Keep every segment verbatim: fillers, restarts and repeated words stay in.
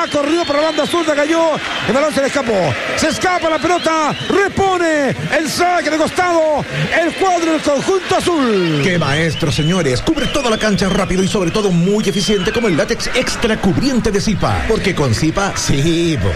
va, corrió por la banda zurda, cayó, el balón se le escapó. Se escapa la pelota, repone el saque de costado, el cuadro del conjunto azul. ¡Qué maestro, señores! Cubre toda la cancha rápido y sobre todo muy eficiente como el látex extra cubriente de Zipa. Porque con Zipa, sí, bo.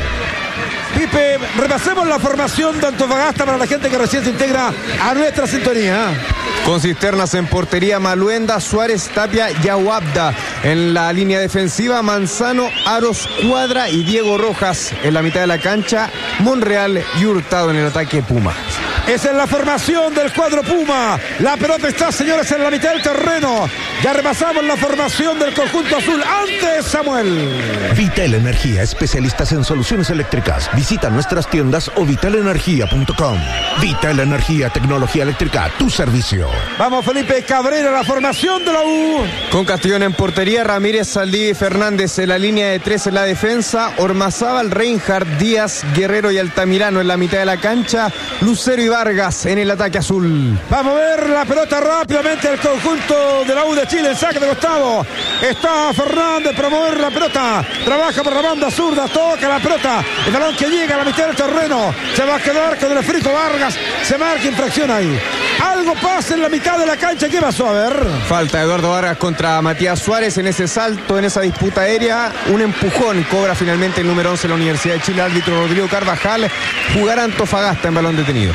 Pipe, repasemos la formación de Antofagasta para la gente que recién se integra a nuestra sintonía. Con cisternas en portería, Maluenda, Suárez, Tapia y Aguabda. En la línea defensiva, Manzano, Aros, Cuadra y Diego Rojas. En la mitad de la cancha, Monreal y Hurtado en el ataque, Puma. Esa es la formación del cuadro Puma. La pelota está, señores, en la mitad del terreno. Ya repasamos la formación del conjunto azul. Antes, Samuel. Vital Energía, especialistas en soluciones eléctricas. Visita nuestras tiendas o vital energía punto com. Vital Energía, tecnología eléctrica, tu servicio. Vamos, Felipe Cabrera, la formación de la U. Con Castellón en portería, Ramírez, Saldí y Fernández en la línea de tres en la defensa, Ormazábal, Reinhardt, Díaz, Guerrero y Altamirano en la mitad de la cancha, Lucero y Vargas en el ataque azul. Vamos a ver la pelota rápidamente al conjunto de la U de Chile, el saque de costado. Está Fernández para mover la pelota, trabaja por la banda zurda, toca la pelota, el balón que llega a la mitad del terreno, se va a quedar con el Frito Vargas, se marca infracción ahí. Algo pasa en la mitad de la cancha, ¿qué pasó? A ver. Falta Eduardo Vargas contra Matías Suárez en ese salto, en esa disputa aérea, un empujón, cobra finalmente el número once de la Universidad de Chile, árbitro Rodrigo Carvajal, jugará Antofagasta en balón detenido.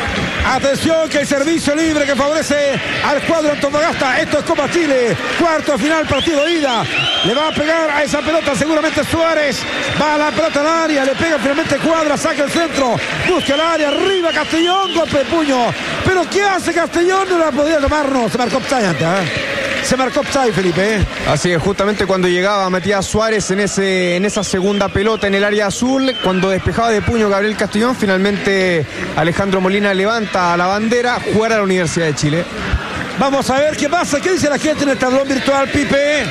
Atención que hay servicio libre que favorece al cuadro Antofagasta. Esto es Copa Chile, cuarto final, partido de ida. Le va a pegar a esa pelota seguramente Suárez. Va a la pelota al área, le pega finalmente Cuadra, saca el centro, busca el área, arriba Castellón, golpe de puño. Pero ¿qué hace Castellón? No la podía tomar, no, se marcó offside antes, ¿eh? Se marcó offside, Felipe. Así es, justamente cuando llegaba Matías Suárez en, ese, en esa segunda pelota en el área azul, cuando despejaba de puño Gabriel Castellón, finalmente Alejandro Molina levanta la bandera, jugará a la Universidad de Chile. Vamos a ver qué pasa, qué dice la gente en el tablón virtual, Pipe.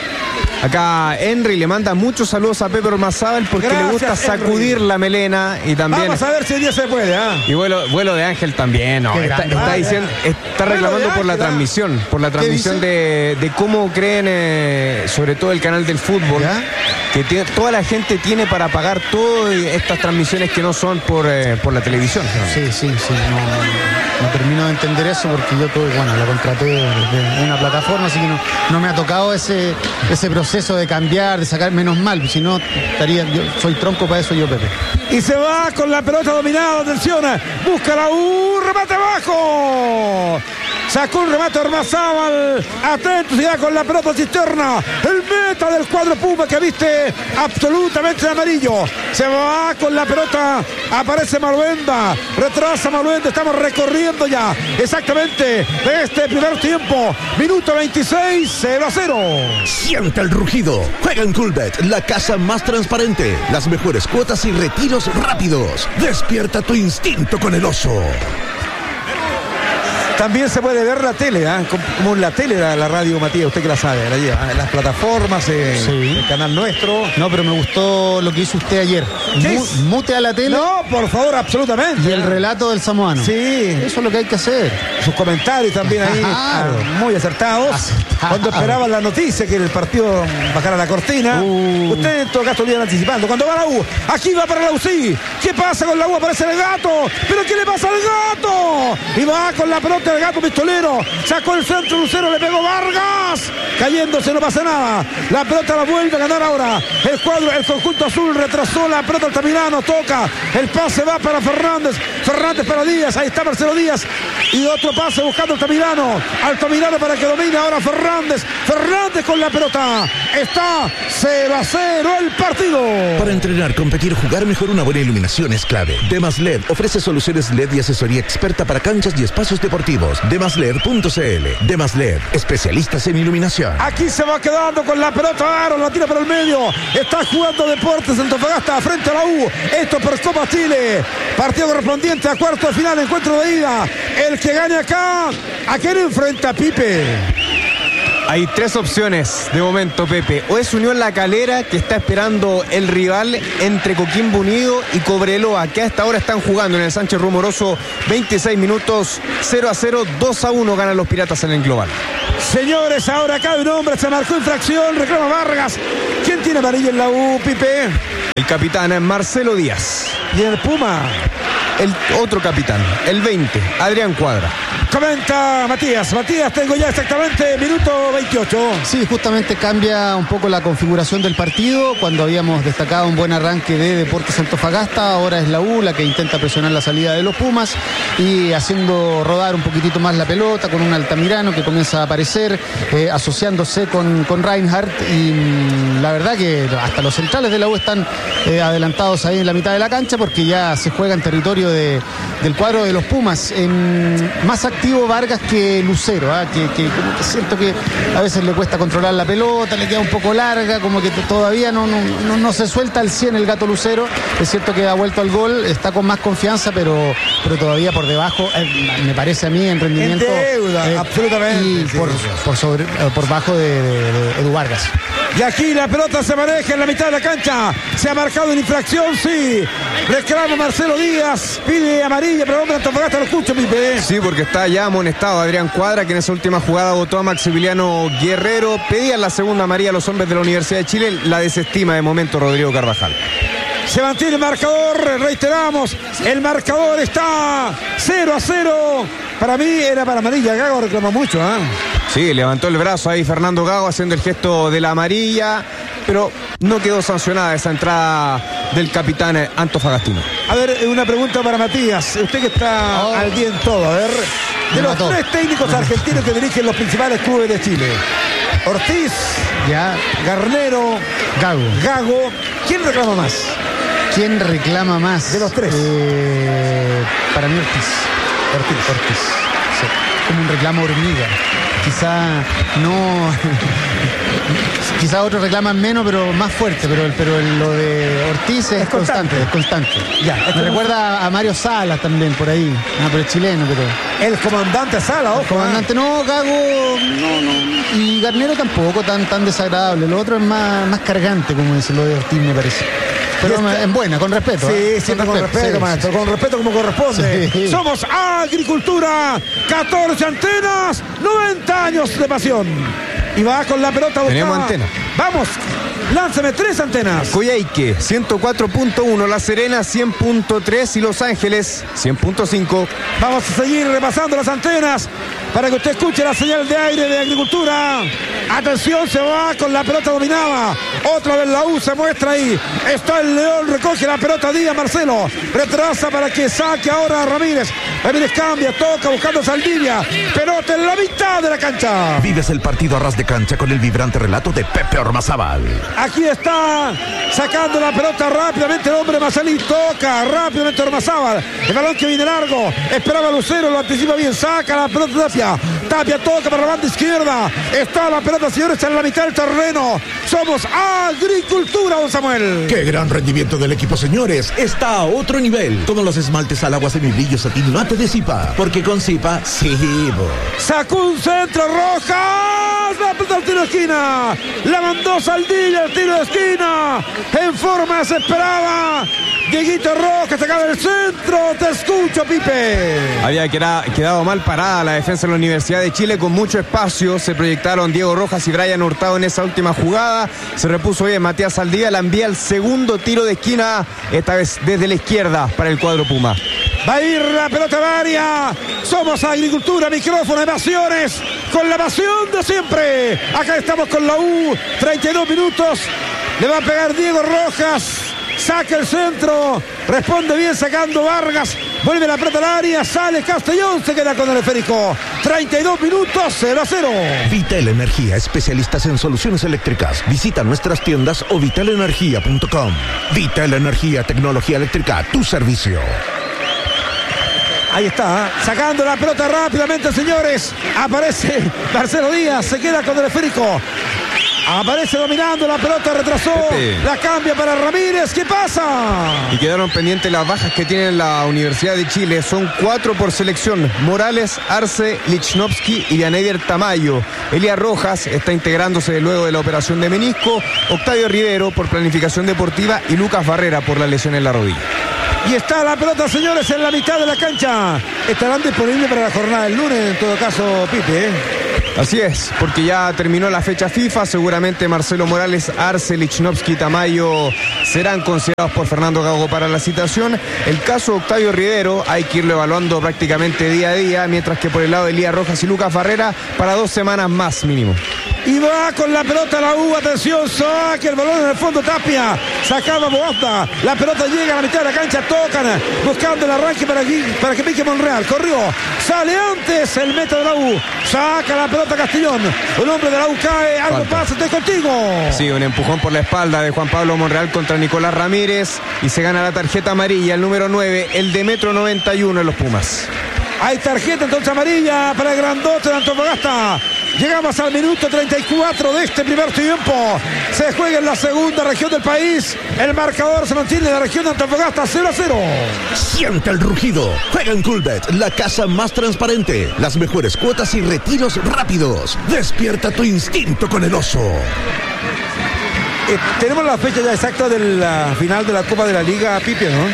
Acá Henry le manda muchos saludos a Pepe Ormazábal porque Gracias, le gusta sacudir Henry. La melena y también. Vamos a ver si hoy día se puede, ¿ah? Y vuelo, vuelo de Ángel también, ¿no? Está, está diciendo, está reclamando por la transmisión, por la transmisión de, de cómo creen, eh, sobre todo el canal del fútbol, ¿ya? Que tiene, toda la gente tiene para pagar todas estas transmisiones que no son por, eh, por la televisión, ¿no? Sí, sí, sí. No, no termino de entender eso porque yo todo, bueno, lo contraté de una plataforma, así que no, no me ha tocado ese, ese proceso de cambiar, de sacar, menos mal, si no estaría, yo soy tronco para eso yo, Pepe. Y se va con la pelota dominada, atención, busca la U, remate abajo. Sacó un remate Ormazábal, atento, se va con la pelota cisterna, el meta del cuadro Puma que viste absolutamente de amarillo, se va con la pelota, aparece Maluenda, retrasa Maluenda, estamos recorriendo ya exactamente este primer tiempo, minuto veintiséis, cero a cero. Siente el rugido, juega en Coolbet, la casa más transparente, las mejores cuotas y retiros rápidos, despierta tu instinto con el oso. También se puede ver la tele, ¿eh? Como en la tele la, la radio, Matías, usted que la sabe, la lleva, en las plataformas, eh, sí. El canal nuestro. No, pero me gustó lo que hizo usted ayer. Mu mute a la tele. No, por favor, absolutamente. Y el relato del samoano. Sí. Eso es lo que hay que hacer. Sus comentarios también ahí, claro, muy acertados. Acertado. Cuando esperaban la noticia que el partido bajara la cortina, uh. usted en todo caso lo iban anticipando. Cuando va la U, aquí va para la U, sí. ¿Qué pasa con la U? Aparece el gato. ¿Pero qué le pasa al gato? Y va con la pelota el gato pistolero, sacó el centro, Lucero, le pegó Vargas, cayéndose, no pasa nada, la pelota la vuelve a ganar ahora el cuadro, el conjunto azul, retrasó la pelota Altamirano, toca, el pase va para Fernández, Fernández para Díaz, ahí está Marcelo Díaz, y otro pase buscando Altamirano, Altamirano para que domine ahora Fernández, Fernández con la pelota, está cero a cero el partido. Para entrenar, competir, jugar mejor, una buena iluminación es clave. Demas L E D ofrece soluciones L E D y asesoría experta para canchas y espacios deportivos. Demas L E D punto c l. Demas L E D, especialistas en iluminación. Aquí se va quedando con la pelota, Aaron la tira por el medio. Está jugando Deportes Antofagasta frente a la U. Esto por Copa Chile. Partido correspondiente a cuarto de final, encuentro de ida. El que gane acá, ¿a quién enfrenta, Pipe? Hay tres opciones de momento, Pepe. O es Unión La Calera, que está esperando el rival entre Coquimbo Unido y Cobreloa, que a esta hora están jugando en el Sánchez Rumoroso. veintiséis minutos, cero a cero, dos a uno ganan los Piratas en el global. Señores, ahora cae un hombre, se marcó infracción, reclama Vargas. ¿Quién tiene amarillo en la U, Pipe? El capitán Marcelo Díaz. Y el Puma. El otro capitán, el veinte, Adrián Cuadra. Comenta Matías. Matías, tengo ya exactamente minuto veintiocho. Sí, justamente cambia un poco la configuración del partido. Cuando habíamos destacado un buen arranque de Deportes Antofagasta, ahora es la U la que intenta presionar la salida de los Pumas y haciendo rodar un poquitito más la pelota con un Altamirano que comienza a aparecer, eh, asociándose con, con Reinhardt. Y mmm, la verdad que hasta los centrales de la U están eh, adelantados ahí en la mitad de la cancha porque ya se juega en territorio De, del cuadro de los Pumas. En, más activo Vargas que Lucero, ¿eh? que, que, como que siento que a veces le cuesta controlar la pelota, le queda un poco larga, como que todavía no, no, no, no se suelta al cien el gato Lucero. Es cierto que ha vuelto al gol, está con más confianza, pero, pero todavía por debajo, eh, me parece a mí, en rendimiento. En deuda, eh, absolutamente. Y sí, por, sí. Por, sobre, por bajo de, de, de Edu Vargas. Y aquí la pelota se maneja en la mitad de la cancha. Se ha marcado una infracción, sí. Reclama Marcelo Díaz. Pide amarilla, pero hombre, Antofagasta lo escucho, Pipe. Sí, porque está ya amonestado Adrián Cuadra, que en esa última jugada votó a Maximiliano Guerrero. Pedían la segunda amarilla a los hombres de la Universidad de Chile. La desestima de momento Rodrigo Carvajal. Se mantiene el marcador, reiteramos, el marcador está cero a cero. Para mí era para amarilla, Gago reclamó mucho, ¿eh? Sí, levantó el brazo ahí Fernando Gago haciendo el gesto de la amarilla, pero no quedó sancionada esa entrada del capitán antofagastino. A ver, una pregunta para Matías, usted que está oh. al día en todo, a ver, de los mató. tres técnicos argentinos que dirigen los principales clubes de Chile, Ortiz, ya, Garnero, Gago. Gago, ¿quién reclama más? ¿Quién reclama más? De los tres. Eh, para mí Ortiz. Ortiz, Ortiz. Sí. Como un reclamo hormiga. Quizá no. Quizá otros reclaman menos, pero más fuerte. Pero, pero lo de Ortiz es, es constante, es constante. Ya, es Me como... recuerda a Mario Salas también por ahí. Ah, pero es chileno, pero. El comandante Salas, ojo. El comandante, ¿eh? no, Gago, no, no. Y Garnero tampoco tan, tan desagradable. Lo otro es más, más cargante, como dice lo de Ortiz, me parece. Pero este... en buena, con respeto. Sí, ¿eh? siempre con, con respeto, respeto sí, maestro, sí. Con respeto como corresponde. Sí. Somos Agricultura, catorce antenas, noventa años de pasión. Y va con la pelota buscada. Tenemos antena. Vamos, lánceme tres antenas. Coyhaique, ciento cuatro punto uno, La Serena, cien punto tres y Los Ángeles, cien punto cinco. Vamos a seguir repasando las antenas para que usted escuche la señal de aire de Agricultura. Atención, se va con la pelota dominada. Otra vez la U se muestra ahí. Está el León, recoge la pelota Díaz Marcelo. Retrasa para que saque ahora a Ramírez. Ramírez cambia, toca buscando Saldivia. Pelota en la mitad de la cancha. Vives el partido a ras de cancha con el vibrante relato de Pepe Ormazábal. Aquí está sacando la pelota rápidamente el hombre Mazalí. Toca rápidamente Ormazábal. El balón que viene largo. Esperaba Lucero, lo anticipa bien. Saca la pelota Tapia. Tapia toca para la banda izquierda. Está la pelota, señores, en la mitad del terreno. Somos Agricultura, don Samuel. Qué gran rendimiento del equipo, señores. Está a otro nivel. Todos los esmaltes al agua semibrillo satín mate de Zipa. Porque con Zipa, sí, bo. Sacó un centro, Rojas. La pelota al tiro de esquina. La mandó Saldivia al tiro de esquina. En forma desesperada. Dieguito Rojas sacaba el centro. Te escucho, Pipe. Había quedado mal parada la defensa de la Universidad de Chile con mucho espacio. Se proyectaron Diego Rojas y Brian Hurtado en esa última jugada. Se repuso bien Matías Saldivia. La envía al segundo tiro de esquina. Esta vez desde la izquierda para el cuadro Puma. Va a ir la pelota al área. Somos Agricultura, micrófono, evasiones. Con la pasión de siempre. Acá estamos con la U. treinta y dos minutos. Le va a pegar Diego Rojas. Saca el centro, responde bien sacando Vargas, vuelve la pelota al área, sale Castellón, se queda con el esférico. treinta y dos minutos, cero a cero. Vital Energía, especialistas en soluciones eléctricas. Visita nuestras tiendas o vital energía punto com. Vital Energía, tecnología eléctrica, tu servicio. Ahí está, ¿eh? Sacando la pelota rápidamente, señores. Aparece Marcelo Díaz, se queda con el esférico. Aparece dominando la pelota, retrasó, Pepe. La cambia para Ramírez, ¿qué pasa? Y quedaron pendientes las bajas que tiene la Universidad de Chile, son cuatro por selección: Morales, Arce, Lichnowsky y Dianeider Tamayo. Elías Rojas está integrándose luego de la operación de menisco, Octavio Rivero por planificación deportiva y Lucas Barrera por la lesión en la rodilla. Y está la pelota, señores, en la mitad de la cancha. Estarán disponibles para la jornada del lunes, en todo caso, Pipe, ¿eh? Así es, porque ya terminó la fecha FIFA, seguramente Marcelo Morales, Arce, Lichnowsky y Tamayo serán considerados por Fernando Gago para la citación. El caso de Octavio Rivero hay que irlo evaluando prácticamente día a día, mientras que por el lado de Elías Rojas y Lucas Barrera para dos semanas más mínimo. Y va con la pelota la U, atención, saque el balón en el fondo, Tapia, sacaba Boata, la pelota llega a la mitad de la cancha, tocan, buscando el arranque para, aquí, para que pique Monreal, corrió, sale antes el meta de la U, saca la pelota Castellón, un hombre de la U cae, algo Falta. pasa, estoy contigo. Sí, un empujón por la espalda de Juan Pablo Monreal contra Nicolás Ramírez y se gana la tarjeta amarilla, el número nueve, el de metro noventa y uno en los Pumas. Hay tarjeta entonces amarilla para el grandote de Antofagasta. Llegamos al minuto treinta y cuatro de este primer tiempo. Se juega en la segunda región del país. El marcador se mantiene en la región de Antofagasta cero a cero. Siente el rugido. Juega en Coolbet, la casa más transparente. Las mejores cuotas y retiros rápidos. Despierta tu instinto con el oso. Eh, tenemos la fecha ya exacta de la final de la Copa de la Liga, Pipe, ¿no?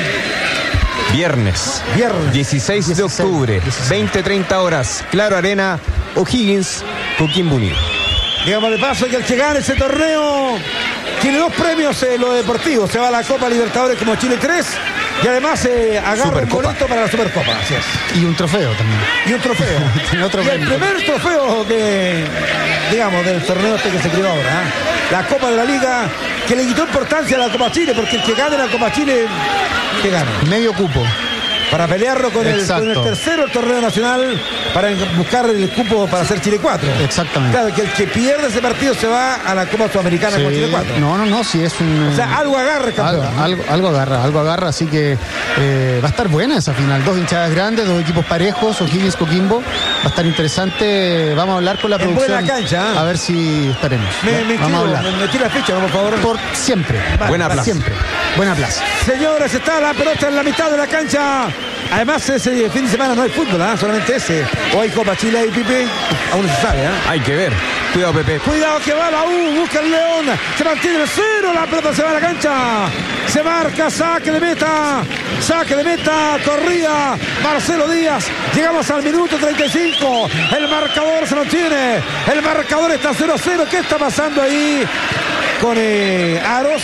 Viernes, Viernes dieciséis de octubre, veinte treinta horas, Claro Arena, O'Higgins, Coquimbo Unido. Digamos de paso que el que gane ese torneo tiene dos premios en lo deportivo. Se va a la Copa Libertadores como Chile tres y además se eh, agarra Supercopa. Un boleto para la Supercopa. Así es. Y un trofeo también. Y un trofeo. Otro y el primer trofeo de, digamos, del torneo este que se creó ahora, ¿eh? La Copa de la Liga, que le quitó importancia a la Copa Chile, porque el que gane la Copa Chile, ¿qué gana? Medio cupo. Para pelearlo con el, con el tercero el torneo nacional, para buscar el cupo para hacer Chile cuatro. Exactamente. Claro, que el que pierde ese partido se va a la Copa Sudamericana sí. con Chile cuatro. No, no, no, si es un... O sea, algo agarra, campeón. Algo, algo, algo agarra, algo agarra, así que eh, va a estar buena esa final. Dos hinchadas grandes, dos equipos parejos, O'Higgins, Coquimbo. Va a estar interesante. Vamos a hablar con la en producción. Buena cancha. ¿eh? A ver si estaremos. Me, me Vamos quiero, a hablar. Me, me tira la ficha, por favor. Por siempre. Vale, buena vale. plaza. Siempre. Buena plaza. Señores, está la pelota en la mitad de la cancha. Además, ese fin de semana no hay fútbol, ¿eh? Solamente ese. O hay Copa Chile y Pipe. Aún no se sabe, ¿eh? Hay que ver. Cuidado, Pepe. Cuidado que va la U. Busca el León. Se mantiene el cero. La pelota se va a la cancha. Se marca. Saque de meta. Saque de meta. Corría Marcelo Díaz. Llegamos al minuto treinta y cinco. El marcador se mantiene. El marcador está cero a cero. ¿Qué está pasando ahí con eh, Aros?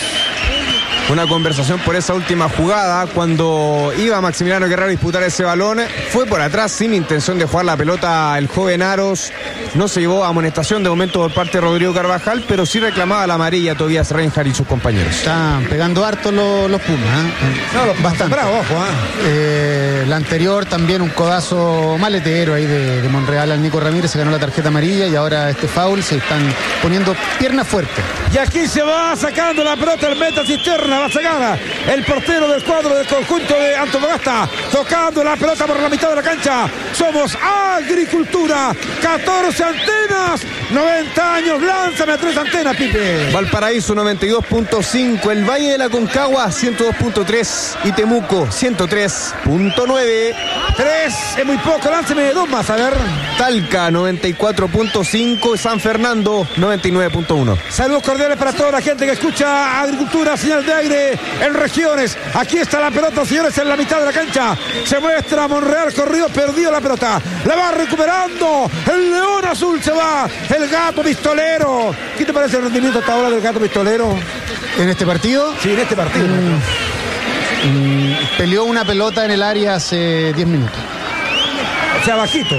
Una conversación por esa última jugada, cuando iba Maximiliano Guerrero a disputar ese balón, fue por atrás sin intención de jugar la pelota el joven Aros, no se llevó amonestación de momento por parte de Rodrigo Carvajal, pero sí reclamaba la amarilla Tobias Reinhardt y sus compañeros. Están pegando harto los, los Pumas, ¿eh? No, los bastante. Bravo, ojo, ¿eh? Eh, la anterior también un codazo maletero ahí de, de Monreal al Nico Ramírez, se ganó la tarjeta amarilla y ahora este foul, se están poniendo pierna fuerte. Y aquí se va sacando la pelota el meta cisterna. Va a sacar el portero del cuadro del conjunto de Antofagasta, tocando la pelota por la mitad de la cancha. Somos Agricultura, catorce antenas, noventa años, lánzame a tres antenas, Pipe. Valparaíso noventa y dos punto cinco, el Valle de la Concagua ciento dos punto tres y Temuco ciento tres punto nueve. Tres es muy poco, lánceme dos más, a ver. Talca noventa y cuatro punto cinco y San Fernando noventa y nueve punto uno. Saludos cordiales para toda la gente que escucha Agricultura, señal de aire en regiones. Aquí está la pelota, señores, en la mitad de la cancha. Se muestra Monreal, corrido, perdió la pelota. La va recuperando. El León Azul se va. El Gato Pistolero. ¿Qué te parece el rendimiento hasta ahora del Gato Pistolero? ¿En este partido? Sí, en este partido. Mm, mm, peleó una pelota en el área hace diez minutos. O sea, bajito.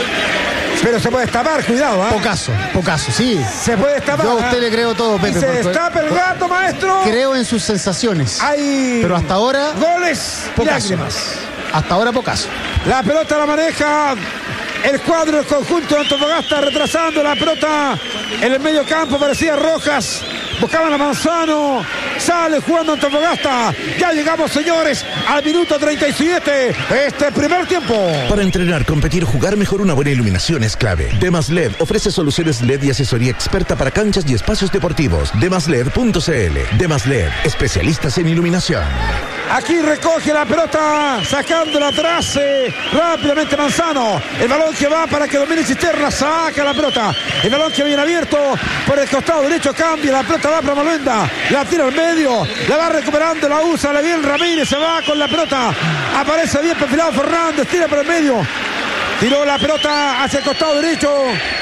Pero se puede destapar, cuidado, ¿eh? Pocaso, pocaso, sí. Se puede destapar. Yo a usted le creo todo, Pepe. Y se destapa el Gato, maestro. Creo en sus sensaciones. Hay pero hasta ahora goles y lágrimas. Hasta ahora pocaso. La pelota la maneja el cuadro del conjunto de Antofagasta, retrasando la pelota en el medio campo. Parecía Rojas. Buscaban a Manzano. Sale jugando Antofagasta. Ya llegamos, señores, al minuto treinta y siete. Este primer tiempo. Para entrenar, competir, jugar mejor, una buena iluminación es clave. Demas L E D ofrece soluciones L E D y asesoría experta para canchas y espacios deportivos. demas led punto c l. Demas L E D, especialistas en iluminación. Aquí recoge la pelota, sacándola atrás eh, rápidamente Manzano. El balón que va para que domine Cisterna, saca la pelota. El balón que viene abierto por el costado derecho, cambia, la pelota va para Maluenda, la tira al medio, la va recuperando, la usa, le viene Ramírez, se va con la pelota. Aparece bien perfilado Fernández, tira por el medio. Tiró la pelota hacia el costado derecho.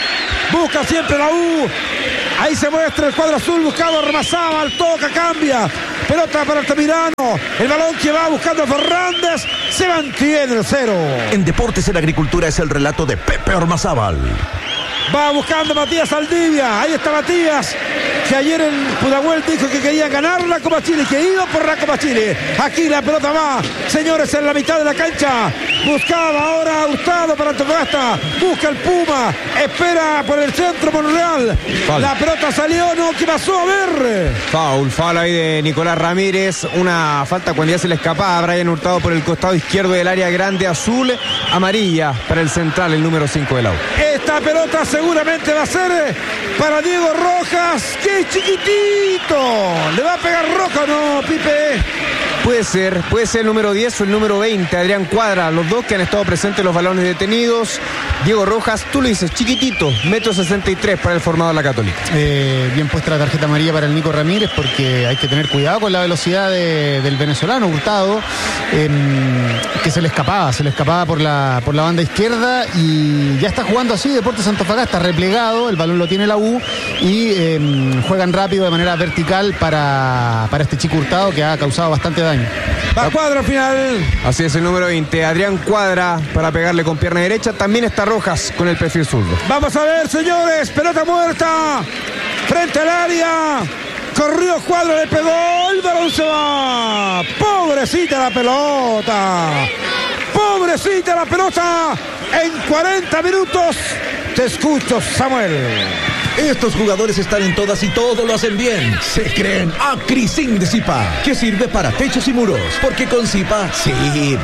Busca siempre la U. Ahí se muestra el cuadro azul buscando a Ormazábal. Toca, cambia. Pelota para Altamirano. El balón que va buscando a Fernández. Se mantiene el cero. En Deportes en Agricultura es el relato de Pepe Ormazábal. Va buscando Matías Saldivia. Ahí está Matías, que ayer en Pudahuel dijo que quería ganar la Copa Chile, que iba por la Copa Chile. Aquí la pelota va, señores, en la mitad de la cancha. Buscaba ahora Hurtado para Antofagasta. Busca el Puma. Espera por el centro Monreal. Foul. La pelota salió, ¿no? ¿Qué pasó? A ver. Foul, foul ahí de Nicolás Ramírez. Una falta cuando ya se le escapaba a Brian Hurtado por el costado izquierdo del área grande, azul. Amarilla para el central, el número cinco del A U. Esta pelota seguramente va a ser para Diego Rojas. ¡Qué chiquitito! ¿Le va a pegar Roja o no, Pipe? Puede ser, puede ser el número diez o el número veinte, Adrián Cuadra, los dos que han estado presentes en los balones detenidos. Diego Rojas, tú lo dices, chiquitito, metro sesenta y tres para el formado de la Católica. Eh, bien puesta la tarjeta amarilla para el Nico Ramírez, porque hay que tener cuidado con la velocidad de, del venezolano Hurtado, eh, que se le escapaba, se le escapaba por la, por la banda izquierda, y ya está jugando así Deportes Antofagasta, replegado, el balón lo tiene la U, y eh, juegan rápido de manera vertical para, para este chico Hurtado, que ha causado bastante daño. Va Cuadra al final. Así es, el número veinte, Adrián Cuadra, para pegarle con pierna derecha. También está Rojas con el perfil zurdo. Vamos a ver, señores, pelota muerta frente al área. Corrió Cuadra, le pegó, el balón se va. Pobrecita la pelota. Pobrecita la pelota. En cuarenta minutos. Te escucho, Samuel. Estos jugadores están en todas y todo lo hacen bien. Se creen Acrisin de Zipa, que sirve para techos y muros, porque con Zipa sirve.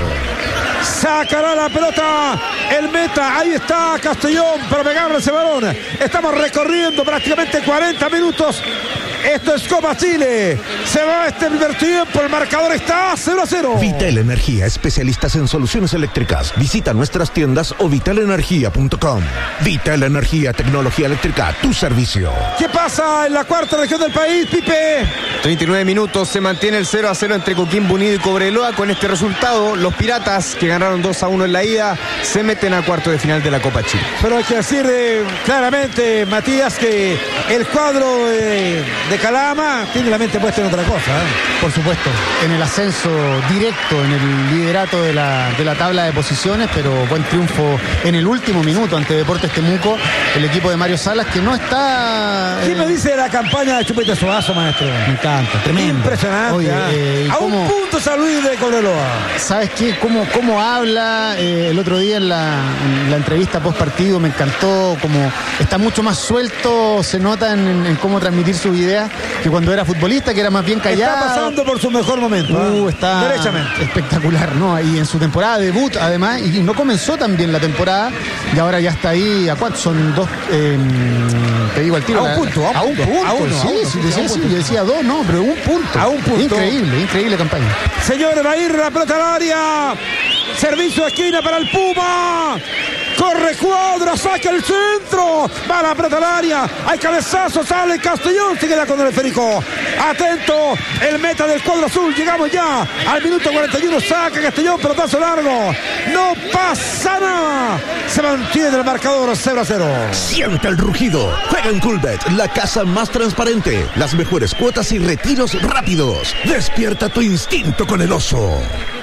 Sacará la pelota el meta, ahí está Castellón para pegarle ese balón. Estamos recorriendo prácticamente cuarenta minutos. Esto es Copa Chile. Se va este primer tiempo. El marcador está cero a cero. Vital Energía, especialistas en soluciones eléctricas. Visita nuestras tiendas o vital energía punto com. Vital Energía, tecnología eléctrica, tu servicio. ¿Qué pasa en la cuarta región del país, Pipe? treinta y nueve minutos, se mantiene el cero a cero entre Coquimbo Unido y Cobreloa. Con este resultado, los Piratas, que ganaron dos a uno en la ida, se meten a cuarto de final de la Copa Chile. Pero hay que decir eh, claramente, Matías, que el cuadro eh, de Calama tiene la mente puesta en otra cosa. ¿eh? Por supuesto, en el ascenso directo, en el liderato de la, de la tabla de posiciones, pero buen triunfo en el último minuto ante Deportes Temuco, el equipo de Mario Salas, que no está... ¿Qué eh... me dice de la campaña de Chupete Suazo, maestro? Me encanta, tremendo. Impresionante. Oye, eh, a cómo... un punto San Luis de Cobreloa. ¿Sabes qué? ¿Cómo, cómo habla? Eh, el otro día en la, en la entrevista post partido me encantó, como está mucho más suelto, se nota en, en cómo transmitir sus ideas que cuando era futbolista, que era más bien callado. Está pasando por su mejor momento. Uh, está derechamente espectacular, ¿no? Y en su temporada debut, además, y no comenzó tan bien la temporada, y ahora ya está ahí. ¿A cuánto? Son dos, eh, te digo al tiro. A un la, punto, a un punto. A uno, sí, a uno, sí, decía, sí, yo decía dos, no, pero un punto. A un punto. Increíble, increíble campaña. Señores, va a ir la pelota al área. Servicio de esquina para el Puma. Corre Cuadra, saca el centro. Va la pelota al área. Hay cabezazo, sale Castellón. Se queda con el esférico. Atento, el meta del cuadro azul. Llegamos ya al minuto cuarenta y uno. Saca Castellón, pelotazo largo. No pasa nada. Se mantiene el marcador cero a cero. Siente el rugido. Juega en Coolbet, la casa más transparente. Las mejores cuotas y retiros rápidos. Despierta tu instinto con el oso.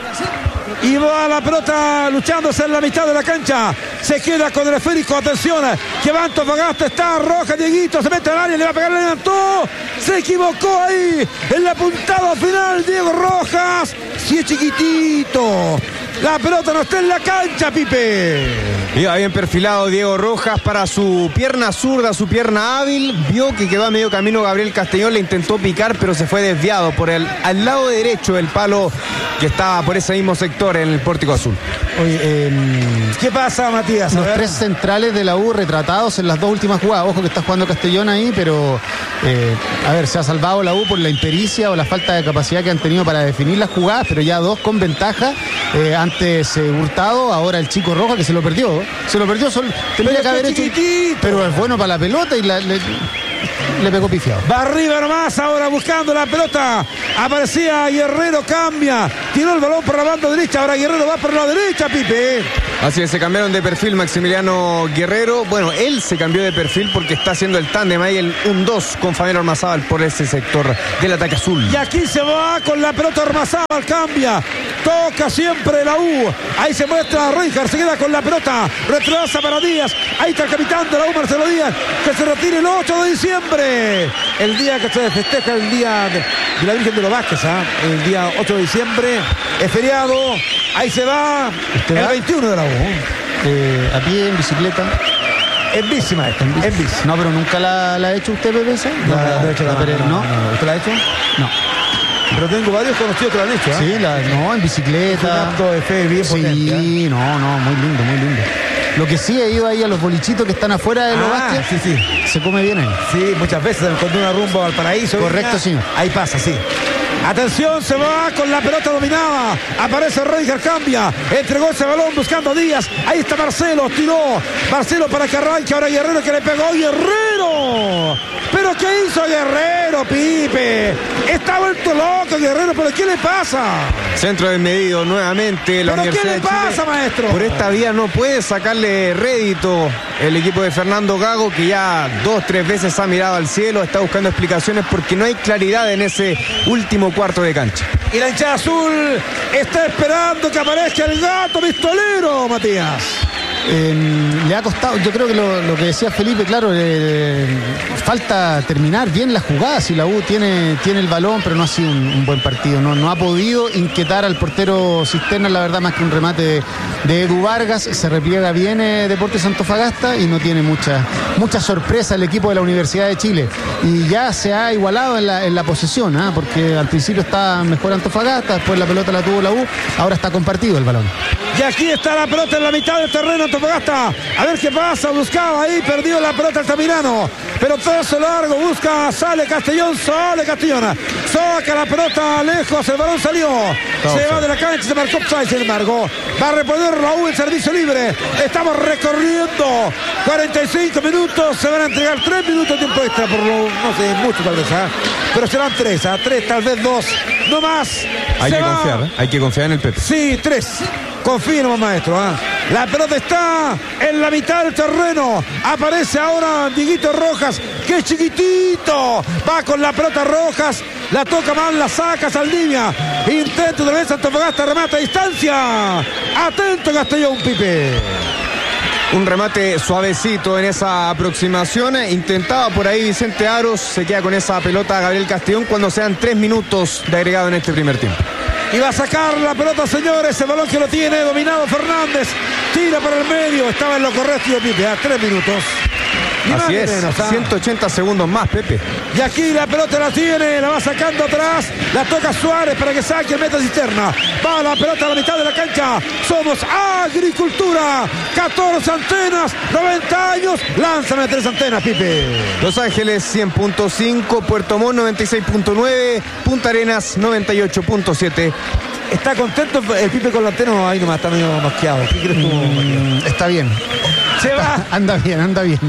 Y va la pelota luchándose en la mitad de la cancha. Se queda con el esférico. Atención, que va Antofagasta. Está Roja, Dieguito. Se mete al área, le va a pegar, le levantó. Se equivocó ahí en la puntada final. Diego Rojas. Si es chiquitito. La pelota no está en la cancha, Pipe. Iba bien perfilado Diego Rojas para su pierna zurda, su pierna hábil. Vio que quedó a medio camino Gabriel Castellón, le intentó picar, pero se fue desviado por el al lado derecho del palo que estaba por ese mismo sector en el pórtico azul. Oye, eh, ¿qué pasa, Matías? Los tres centrales de la U retratados en las dos últimas jugadas. Ojo que está jugando Castellón ahí, pero eh, a ver, se ha salvado la U por la impericia o la falta de capacidad que han tenido para definir las jugadas, pero ya dos con ventaja. Eh, antes eh, Hurtado, ahora el chico Roja, que se lo perdió. Se lo perdió, solo tendría que haber hecho. Pero es bueno para la pelota y la, le, le pegó pifiado. Va arriba nomás, ahora buscando la pelota. Aparecía Guerrero, cambia. Tiró el balón por la banda derecha. Ahora Guerrero va por la derecha, Pipe. Así es, se cambiaron de perfil Maximiliano Guerrero. Bueno, él se cambió de perfil porque está haciendo el tándem ahí, el un dos con Fabián Ormazábal por ese sector del ataque azul. Y aquí se va con la pelota Ormazábal, cambia, toca siempre la U. Ahí se muestra Rijkaard, se queda con la pelota, retrasa para Díaz. Ahí está el capitán de la U, Marcelo Díaz, que se retira el ocho de diciembre. El día que se festeja, el día de, de la Virgen de los Vázquez, ¿eh? El día ocho de diciembre, es feriado. Ahí se va el va? veintiuno de la U. Eh, a pie, en bicicleta. En bici, maestro, en bici. En bici. No, pero nunca la, la ha hecho usted, Pepe, esa. No, La, no, no, he hecho la la- Pérez, no, ¿no? no, no. ¿Usted la ha hecho? No. Pero tengo varios conocidos que lo han hecho, ¿eh? Sí, la, no, en Un bicicleta. acto de fe bien potente, ¿eh? Sí, no, no, muy lindo, muy lindo. Lo que sí he ido ahí a los bolichitos que están afuera de los Ah, Vázquez. sí, sí. Se come bien ahí. Sí, muchas veces cuando uno rumbo al paraíso. Correcto, venga, señor. Ahí pasa, sí. Atención, se va con la pelota dominada. Aparece Rijkaard, cambia. Entregó ese balón buscando a Díaz. Ahí está Marcelo, tiró. Marcelo para que arranque. Ahora Guerrero que le pegó. ¡Guerrero! ¿Pero qué hizo Guerrero, Pipe? Está vuelto loco Guerrero, ¿pero qué le pasa? Centro desmedido nuevamente la ¿Pero qué Universidad le de Chile. pasa, maestro? Por esta vía no puede sacarle rédito el equipo de Fernando Gago, que ya dos, tres veces ha mirado al cielo, está buscando explicaciones porque no hay claridad en ese último cuarto de cancha. Y la hinchada azul está esperando que aparezca el gato pistolero, Matías. Eh, le ha costado, yo creo que lo, lo que decía Felipe, claro, eh, falta terminar bien la jugada. Si la U tiene, tiene el balón, pero no ha sido un, un buen partido, no, no ha podido inquietar al portero Cisterna, la verdad, más que un remate de, de Edu Vargas. Se repliega bien eh, Deportes Antofagasta y no tiene mucha, mucha sorpresa el equipo de la Universidad de Chile. Y ya se ha igualado en la, en la posesión, ¿eh? Porque al principio está mejor Antofagasta, después la pelota la tuvo la U, ahora está compartido el balón. Y aquí está la pelota en la mitad del terreno, Antofagasta. A ver qué pasa, buscaba ahí, perdió la pelota Altamirano. Pero todo largo, busca, sale Castellón, sale Castellón. Saca la pelota lejos, el balón salió. Se va de la cancha, se marcó offside, sin embargo. Va a reponer la U en servicio libre. Estamos recorriendo cuarenta y cinco minutos. Se van a entregar tres minutos de tiempo extra, por lo, no sé, mucho tal vez, ¿eh? Pero serán tres, ¿eh? Tres, tal vez dos, no más. Hay Se que va. confiar, ¿eh? Hay que confiar en el Pepe. Sí, tres. Confíe nomás, maestro. ¿eh? La pelota está en la mitad del terreno. Aparece ahora Dieguito Rojas, que es chiquitito. Va con la pelota Rojas. La toca mal, la saca Saldivia. Intento de vez Antofagasta, remata a distancia. Atento Castellón, Pipe. Un remate suavecito en esa aproximación. Intentaba por ahí Vicente Aros. Se queda con esa pelota Gabriel Castellón cuando sean tres minutos de agregado en este primer tiempo. Y va a sacar la pelota, señores. El balón que lo tiene dominado Fernández. Tira para el medio. Estaba en lo correcto, Pipe. A tres minutos. Ni más Así ni es, menos, ¿ah? ciento ochenta segundos más, Pepe. Y aquí la pelota la tiene, la va sacando atrás, la toca Suárez para que saque el meta Cisterna. Va la pelota a la mitad de la cancha. Somos Agricultura. catorce antenas, noventa años. Lánzame tres antenas, Pipe. Los Ángeles cien punto cinco, Puerto Montt noventa y seis punto nueve, Punta Arenas noventa y ocho punto siete. ¿Está contento el Pipe con la antena? Ahí nomás está medio mosqueado. ¿Qué crees tú? Mm, está bien. Se va. Anda bien, anda bien.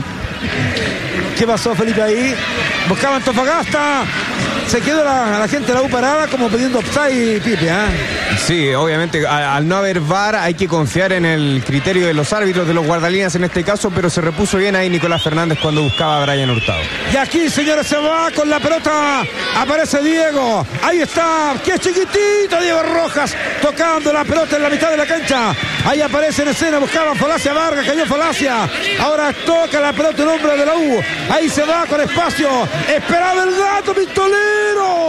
¿Qué pasó, Felipe, ahí? Buscaba Antofagasta. Se quedó la, la gente de la U parada como pidiendo offside, Pipe, ¿eh? Sí, obviamente, a- al no haber V A R hay que confiar en el criterio de los árbitros, de los guardalíneas en este caso, pero se repuso bien ahí Nicolás Fernández cuando buscaba a Brian Hurtado. Y aquí, señores, se va con la pelota. Aparece Diego. Ahí está. ¡Qué chiquitito! Diego Rojas tocando la pelota en la mitad de la cancha. Ahí aparece en escena. Buscaba Falacia Vargas. Cayó Falacia. Ahora toca la pelota el hombre de la U. Ahí se va con espacio. Esperaba el gato pistolero.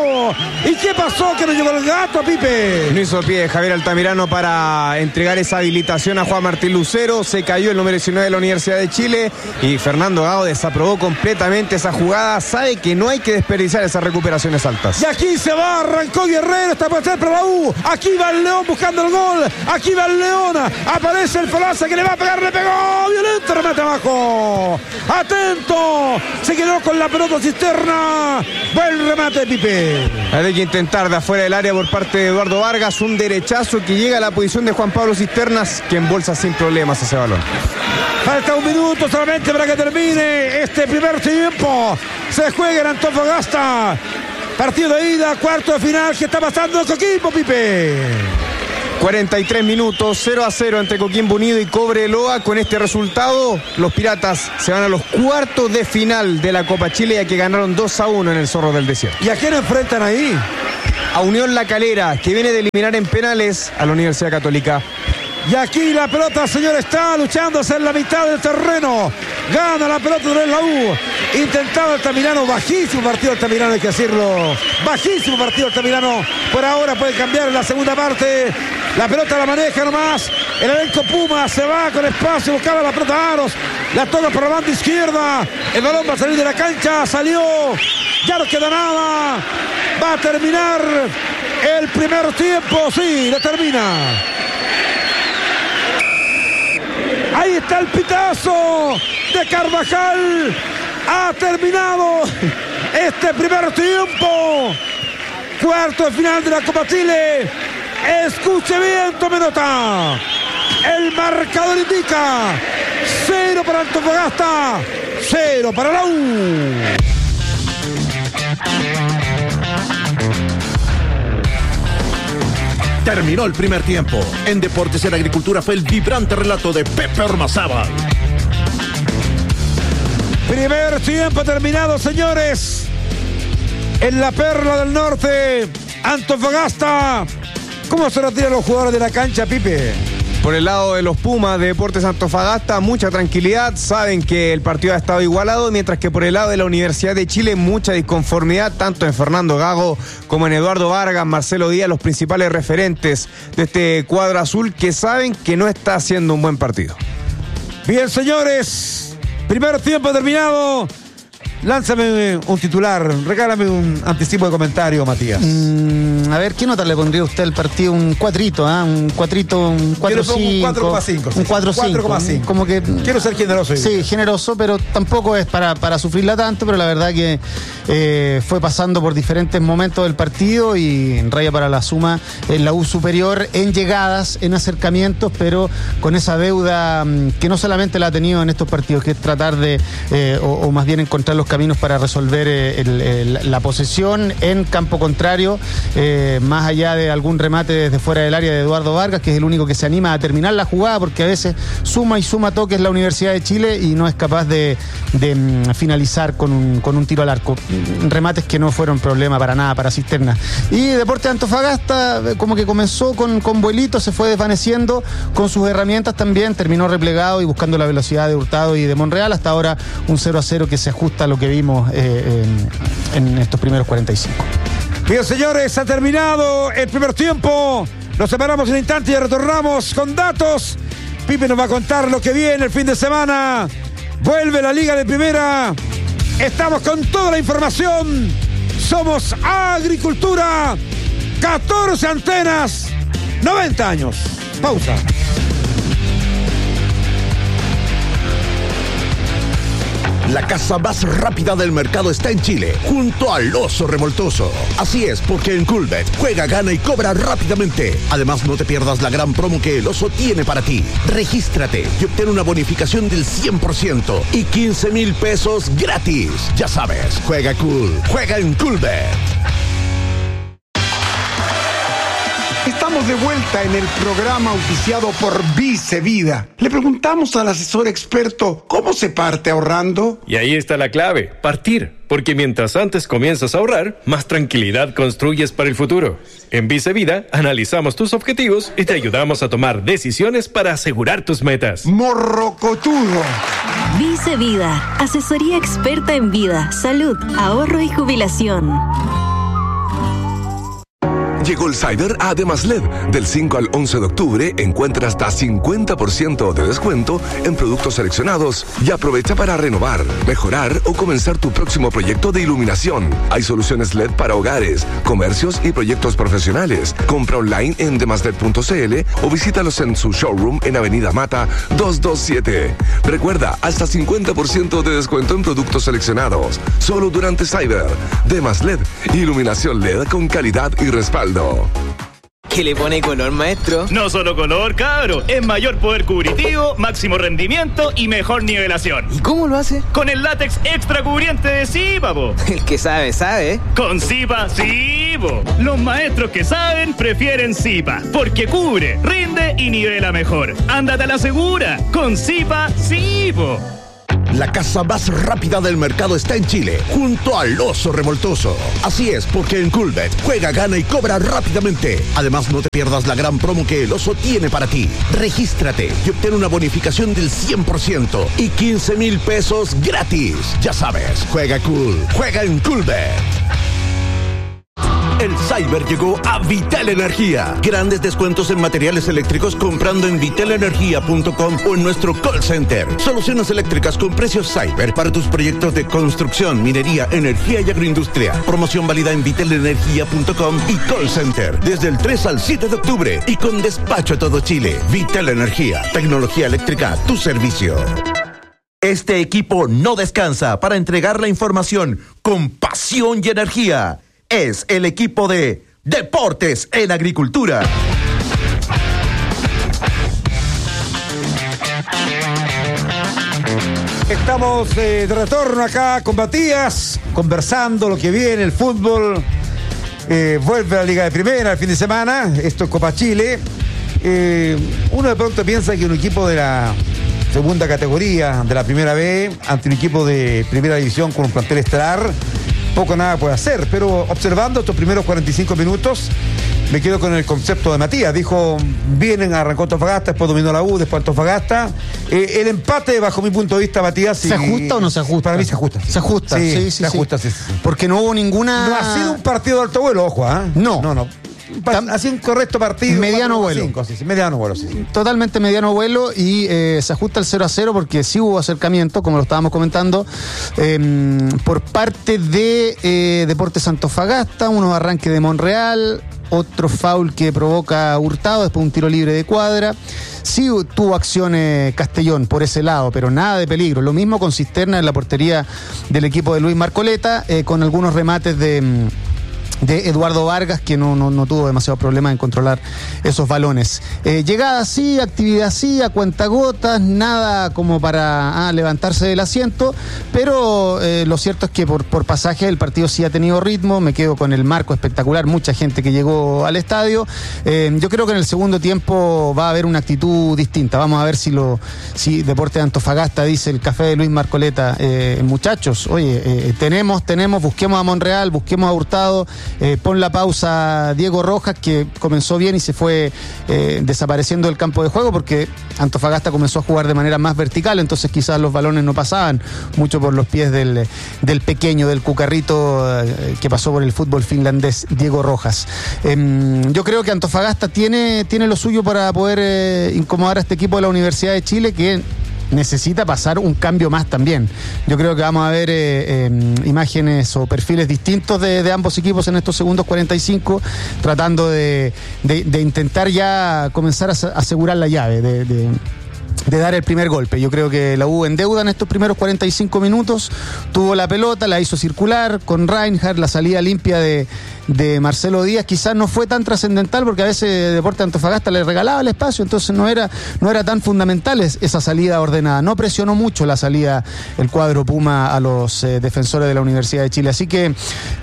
¿Y qué pasó? Que no llegó el gato, Pipe. No hizo pie Javier Altamirano para entregar esa habilitación a Juan Martín Lucero. Se cayó el número diecinueve de la Universidad de Chile y Fernando Gago desaprobó completamente esa jugada. Sabe que no hay que desperdiciar esas recuperaciones altas. Y aquí se va, arrancó Guerrero, está por ser para la U. Aquí va el León buscando el gol. Aquí va el León. Aparece el Falacia que le va a pegar, le pegó. Violento remate abajo. Atento. Se quedó con la pelota Cisterna. Buen remate, Pipe. Hay que intentar de afuera del área por parte de Eduardo Vargas. Un derechazo que llega a la posición de Juan Pablo Cisternas, que embolsa sin problemas ese balón. Falta un minuto solamente para que termine este primer tiempo. Se juega en Antofagasta. Partido de ida, cuarto de final. ¿Qué está pasando en Coquimbo, Pipe? cuarenta y tres minutos, cero a cero entre Coquimbo Unido y Cobreloa. Con este resultado, los Piratas se van a los cuartos de final de la Copa Chile, ya que ganaron dos a uno en el Zorro del Desierto. ¿Y a quién enfrentan ahí? A Unión La Calera, que viene de eliminar en penales a la Universidad Católica. Y aquí la pelota, señor, está luchándose en la mitad del terreno. Gana la pelota de la U. Intentado Altamirano, bajísimo partido Altamirano, hay que decirlo. Bajísimo partido Altamirano. Por ahora puede cambiar en la segunda parte. La pelota la maneja nomás. El elenco Puma se va con espacio, buscaba la pelota Aros. La toca por la banda izquierda. El balón va a salir de la cancha. Salió. Ya no queda nada. Va a terminar el primer tiempo. Sí, lo termina. Ahí está el pitazo de Carvajal. Ha terminado este primer tiempo. Cuarto de final de la Copa Chile. Escuche bien, tome nota. El marcador indica cero para Antofagasta, cero para la U. Terminó el primer tiempo. En Deportes en Agricultura fue el vibrante relato de Pepe Ormazábal. Primer tiempo terminado, señores. En la Perla del Norte, Antofagasta. ¿Cómo se retiran los jugadores de la cancha, Pipe? Por el lado de los Pumas de Deportes Antofagasta, mucha tranquilidad, saben que el partido ha estado igualado, mientras que por el lado de la Universidad de Chile, mucha disconformidad, tanto en Fernando Gago como en Eduardo Vargas, Marcelo Díaz, los principales referentes de este cuadro azul, que saben que no está haciendo un buen partido. Bien, señores, primer tiempo terminado. Lánzame un titular, regálame un anticipo de comentario, Matías. Mm, a ver, ¿qué nota le pondría usted al partido? Un cuatrito, ¿ah? ¿eh? Un cuatrito, un cuatro cinco. Un cuatro coma cinco. Un cuatro coma cinco. Como que quiero ser generoso. Sí, generoso, pero tampoco es para, para sufrirla tanto, pero la verdad que eh, fue pasando por diferentes momentos del partido y raya para la suma en la U superior, en llegadas, en acercamientos, pero con esa deuda que no solamente la ha tenido en estos partidos, que es tratar de, eh, o, o más bien encontrar los caminos para resolver el, el, la posesión en campo contrario, eh, más allá de algún remate desde fuera del área de Eduardo Vargas, que es el único que se anima a terminar la jugada, porque a veces suma y suma toques la Universidad de Chile y no es capaz de, de um, finalizar con un, con un tiro al arco. Remates que no fueron problema para nada para Cisterna. Y Deportes Antofagasta como que comenzó con, con vuelito, se fue desvaneciendo con sus herramientas también, terminó replegado y buscando la velocidad de Hurtado y de Monreal. Hasta ahora un cero a cero que se ajusta a lo que vimos eh, en, en estos primeros cuarenta y cinco. Bien, señores, ha terminado el primer tiempo. Nos separamos un instante y retornamos con datos. Pipe nos va a contar lo que viene el fin de semana. Vuelve la Liga de Primera. Estamos con toda la información. Somos Agricultura. catorce antenas, noventa años. Pausa. La casa más rápida del mercado está en Chile, junto al Oso Revoltoso. Así es, porque en Coolbet juega, gana y cobra rápidamente. Además, no te pierdas la gran promo que el Oso tiene para ti. Regístrate y obtén una bonificación del cien por ciento y quince mil pesos gratis. Ya sabes, juega cool, juega en Coolbet. Estamos de vuelta en el programa auspiciado por Vice Vida. Le preguntamos al asesor experto cómo se parte ahorrando. Y ahí está la clave, partir. Porque mientras antes comienzas a ahorrar, más tranquilidad construyes para el futuro. En Vice Vida analizamos tus objetivos y te ayudamos a tomar decisiones para asegurar tus metas. Morrocotudo. Vice Vida, asesoría experta en vida, salud, ahorro y jubilación. Llegó el Cyber a Demaslet. Del cinco al once de octubre encuentra hasta cincuenta por ciento de descuento en productos seleccionados y aprovecha para renovar, mejorar o comenzar tu próximo proyecto de iluminación. Hay soluciones L E D para hogares, comercios y proyectos profesionales. Compra online en demaslet punto c l o visítalos en su showroom en Avenida Mata doscientos veintisiete. Recuerda, hasta cincuenta por ciento de descuento en productos seleccionados. Solo durante Cyber. Demaslet, iluminación L E D con calidad y respaldo. ¿Qué le pone color, maestro? No solo color, cabro. Es mayor poder cubritivo, máximo rendimiento y mejor nivelación. ¿Y cómo lo hace? Con el látex extra cubriente de Zipa, po. El que sabe, sabe. Con Zipa, sí, po. Los maestros que saben prefieren Zipa, porque cubre, rinde y nivela mejor. Ándate a la segura. Con Zipa, sí, po. La casa más rápida del mercado está en Chile, junto al Oso Revoltoso. Así es, porque en Coolbet juega, gana y cobra rápidamente. Además, no te pierdas la gran promo que el Oso tiene para ti. Regístrate y obtén una bonificación del cien por ciento y quince mil pesos gratis. Ya sabes, juega cool, juega en Coolbet. El Cyber llegó a Vital Energía. Grandes descuentos en materiales eléctricos comprando en vital energía punto com o en nuestro call center. Soluciones eléctricas con precios Cyber para tus proyectos de construcción, minería, energía y agroindustria. Promoción válida en vital energía punto com y call center desde el tres al siete de octubre y con despacho a todo Chile. Vital Energía, tecnología eléctrica a tu servicio. Este equipo no descansa para entregar la información con pasión y energía. Es el equipo de Deportes en Agricultura. Estamos eh, de retorno acá con Matías, conversando lo que viene, el fútbol. Eh, vuelve a la Liga de Primera el fin de semana, esto es Copa Chile. Eh, uno de pronto piensa que un equipo de la segunda categoría, de la Primera B, ante un equipo de Primera División con un plantel estelar, poco nada puede hacer, pero observando estos primeros cuarenta y cinco minutos, me quedo con el concepto de Matías. Dijo, vienen, arrancó Antofagasta, después dominó la U, después Antofagasta. Eh, el empate, bajo mi punto de vista, Matías... ¿Se y, ajusta o no se ajusta? Para mí se ajusta. Se ajusta, sí, sí, sí. Se ajusta, sí, sí, sí. Porque no hubo ninguna... No ha sido un partido de alto vuelo, ojo, ¿ah? ¿eh? No. No, no. Ha sido un correcto partido. Mediano vuelo. cinco, sí, sí, mediano vuelo, sí, sí. Totalmente mediano vuelo y eh, se ajusta el cero a cero porque sí hubo acercamiento, como lo estábamos comentando, eh, por parte de eh, Deportes Antofagasta, unos arranques de Monreal, otro foul que provoca Hurtado, después un tiro libre de Cuadra. Sí tuvo acciones Castellón por ese lado, pero nada de peligro. Lo mismo con Cisterna en la portería del equipo de Luis Marcoleta, eh, con algunos remates de... de Eduardo Vargas, que no, no, no tuvo demasiado problema en controlar esos balones. Eh, llegada sí, actividad sí, a cuentagotas, nada como para ah, levantarse del asiento, pero eh, lo cierto es que por, por pasaje el partido sí ha tenido ritmo. Me quedo con el marco espectacular, mucha gente que llegó al estadio. Eh, yo creo que en el segundo tiempo va a haber una actitud distinta. Vamos a ver si lo si Deportes de Antofagasta, dice el café de Luis Marcoleta, eh, muchachos, oye, eh, tenemos, tenemos, busquemos a Monreal, busquemos a Hurtado. Eh, pon la pausa Diego Rojas, que comenzó bien y se fue eh, desapareciendo del campo de juego porque Antofagasta comenzó a jugar de manera más vertical, entonces quizás los balones no pasaban mucho por los pies del, del pequeño, del cucarrito eh, que pasó por el fútbol finlandés, Diego Rojas. Eh, yo creo que Antofagasta tiene, tiene lo suyo para poder eh, incomodar a este equipo de la Universidad de Chile, que necesita pasar un cambio más también. Yo creo que vamos a ver eh, eh, imágenes o perfiles distintos de, de ambos equipos en estos segundos cuarenta y cinco, tratando de, de, de intentar ya comenzar a asegurar la llave, de, de, de dar el primer golpe. Yo creo que la U en deuda en estos primeros cuarenta y cinco minutos, tuvo la pelota, la hizo circular con Reinhardt, la salida limpia de de Marcelo Díaz quizás no fue tan trascendental porque a veces Deportes Antofagasta le regalaba el espacio, entonces no era, no era tan fundamental esa salida ordenada. No presionó mucho la salida el cuadro Puma a los eh, defensores de la Universidad de Chile. Así que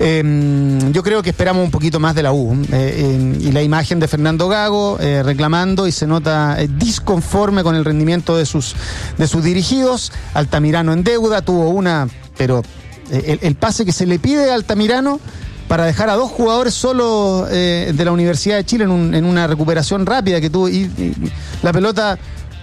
eh, yo creo que esperamos un poquito más de la U. Eh, eh, y la imagen de Fernando Gago eh, reclamando y se nota eh, disconforme con el rendimiento de sus, de sus dirigidos. Altamirano en deuda, tuvo una, pero eh, el, el pase que se le pide a Altamirano para dejar a dos jugadores solo eh, de la Universidad de Chile en, un, en una recuperación rápida que tuvo, y, y la pelota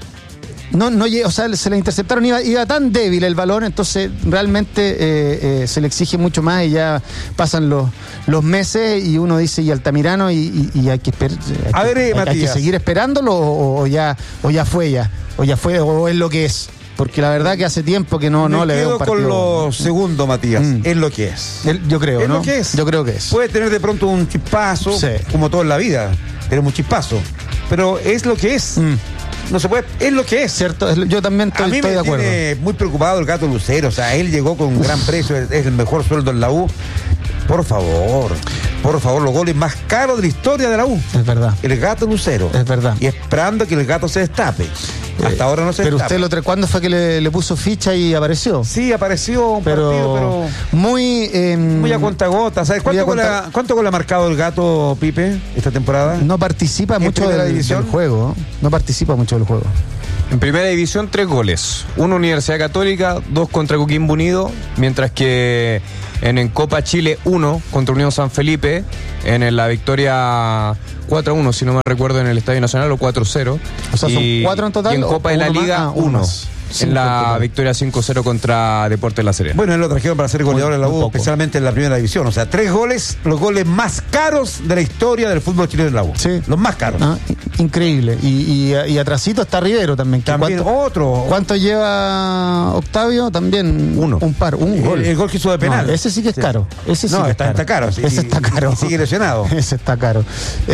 no, no o sea, se la interceptaron, iba, iba tan débil el balón, entonces realmente eh, eh, se le exige mucho más y ya pasan los, los meses y uno dice, y Altamirano, y, y, y hay que esperar, a ver, eh, hay, hay que seguir esperándolo o, o ya o ya fue ya, o ya fue, o es lo que es. Porque la verdad que hace tiempo que no, no le veo un partido. con lo segundo, Matías. Mm. Es lo que es. El, yo creo, es ¿no? lo que es. Yo creo que es. Puede tener de pronto un chispazo, sí, como todo en la vida. Tenemos un chispazo. Pero es lo que es. Mm. No se puede, es lo que es. Cierto, yo también estoy, a mí estoy me de acuerdo. Tiene muy preocupado el Gato Lucero. O sea, él llegó con un gran precio, es el mejor sueldo en la U. Por favor, por favor, los goles más caros de la historia de la U. Es verdad. El Gato Lucero. Es verdad. Y esperando que el Gato se destape. Hasta eh, ahora no se Pero destapa. usted, lo tra- ¿cuándo fue que le, le puso ficha y apareció? Sí, apareció un pero, partido, pero... Muy... Eh, muy a cuentagotas. ¿Sabes cuánto, cuenta... Con la, cuánto gol ha marcado el Gato, Pipe, esta temporada? No participa mucho del, del juego. No participa mucho del juego. En primera división, tres goles. Uno Universidad Católica, dos contra Coquimbo Unido, mientras que en, en Copa Chile, uno contra Unión San Felipe, en la victoria cuatro a uno, si no me recuerdo, en el Estadio Nacional, o cuatro cero. O sea, son y, cuatro en total. Y en Copa de la Liga, uno. En la victoria cinco cero contra Deportes La Serena. Bueno, él lo trajeron para ser goleador en la U, especialmente en la primera división. O sea, tres goles, los goles más caros de la historia del fútbol chileno en la U. Sí. Los más caros. Ah, increíble. Y, y, y atrasito está Rivero también. También ¿cuánto, otro. ¿Cuánto lleva Octavio? También uno. Un par, un gol. El, el gol que hizo de penal. No, ese sí que es caro. Ese sí no, que está, es caro. está caro. Sí, ese está caro. Y sigue lesionado. Ese está caro.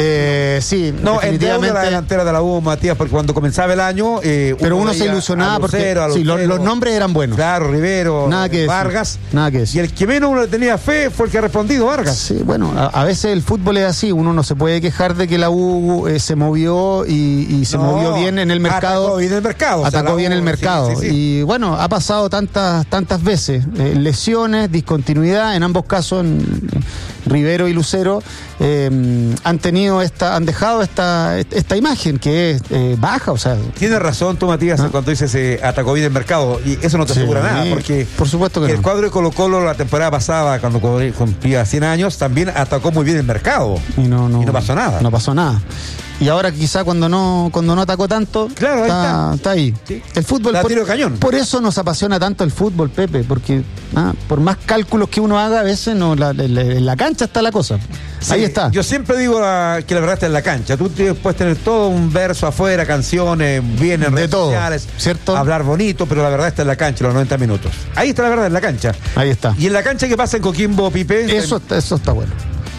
Eh, sí, no, definitivamente. en la delantera de la U, Matías, porque cuando comenzaba el año. Eh, pero uno, uno se ilusionaba porque sí, los, los nombres eran buenos. Claro, Rivero, nada que Vargas. Decir. Nada que decir. Y el que menos uno le tenía fe fue el que ha respondido, Vargas. Sí, bueno, a, a veces el fútbol es así. Uno no se puede quejar de que la U eh, se movió y, y se no, movió bien en el mercado. Atacó bien el mercado. Atacó o sea, bien U, el mercado. Sí, sí, sí. Y bueno, ha pasado tantas, tantas veces. Eh, lesiones, discontinuidad, en ambos casos, en Rivero y Lucero, eh, han tenido esta, han dejado esta, esta imagen que es eh, baja, o sea. Tienes razón tú, Matías, ¿Ah? cuando dices eh, atacó bien el mercado, y eso no te sí, asegura nada, porque por supuesto que el no. cuadro de Colo Colo la temporada pasada, cuando cumplía cien años, también atacó muy bien el mercado. Y no, no, y no pasó nada. No pasó nada. Y ahora quizá cuando no cuando no atacó tanto, claro, ahí está, está. está ahí. Sí. El fútbol, la por, tiro cañón. Por eso nos apasiona tanto el fútbol, Pepe, porque ah, por más cálculos que uno haga, a veces no, la, la, en la cancha está la cosa. Sí, ahí está. Yo siempre digo la, que la verdad está en la cancha. Tú puedes tener todo un verso afuera, canciones, bien en redes sociales, ¿cierto? Hablar bonito, pero la verdad está en la cancha, los noventa minutos. Ahí está la verdad, en la cancha. Ahí está. ¿Y en la cancha qué pasa en Coquimbo, Pipe? Eso está, eso está bueno.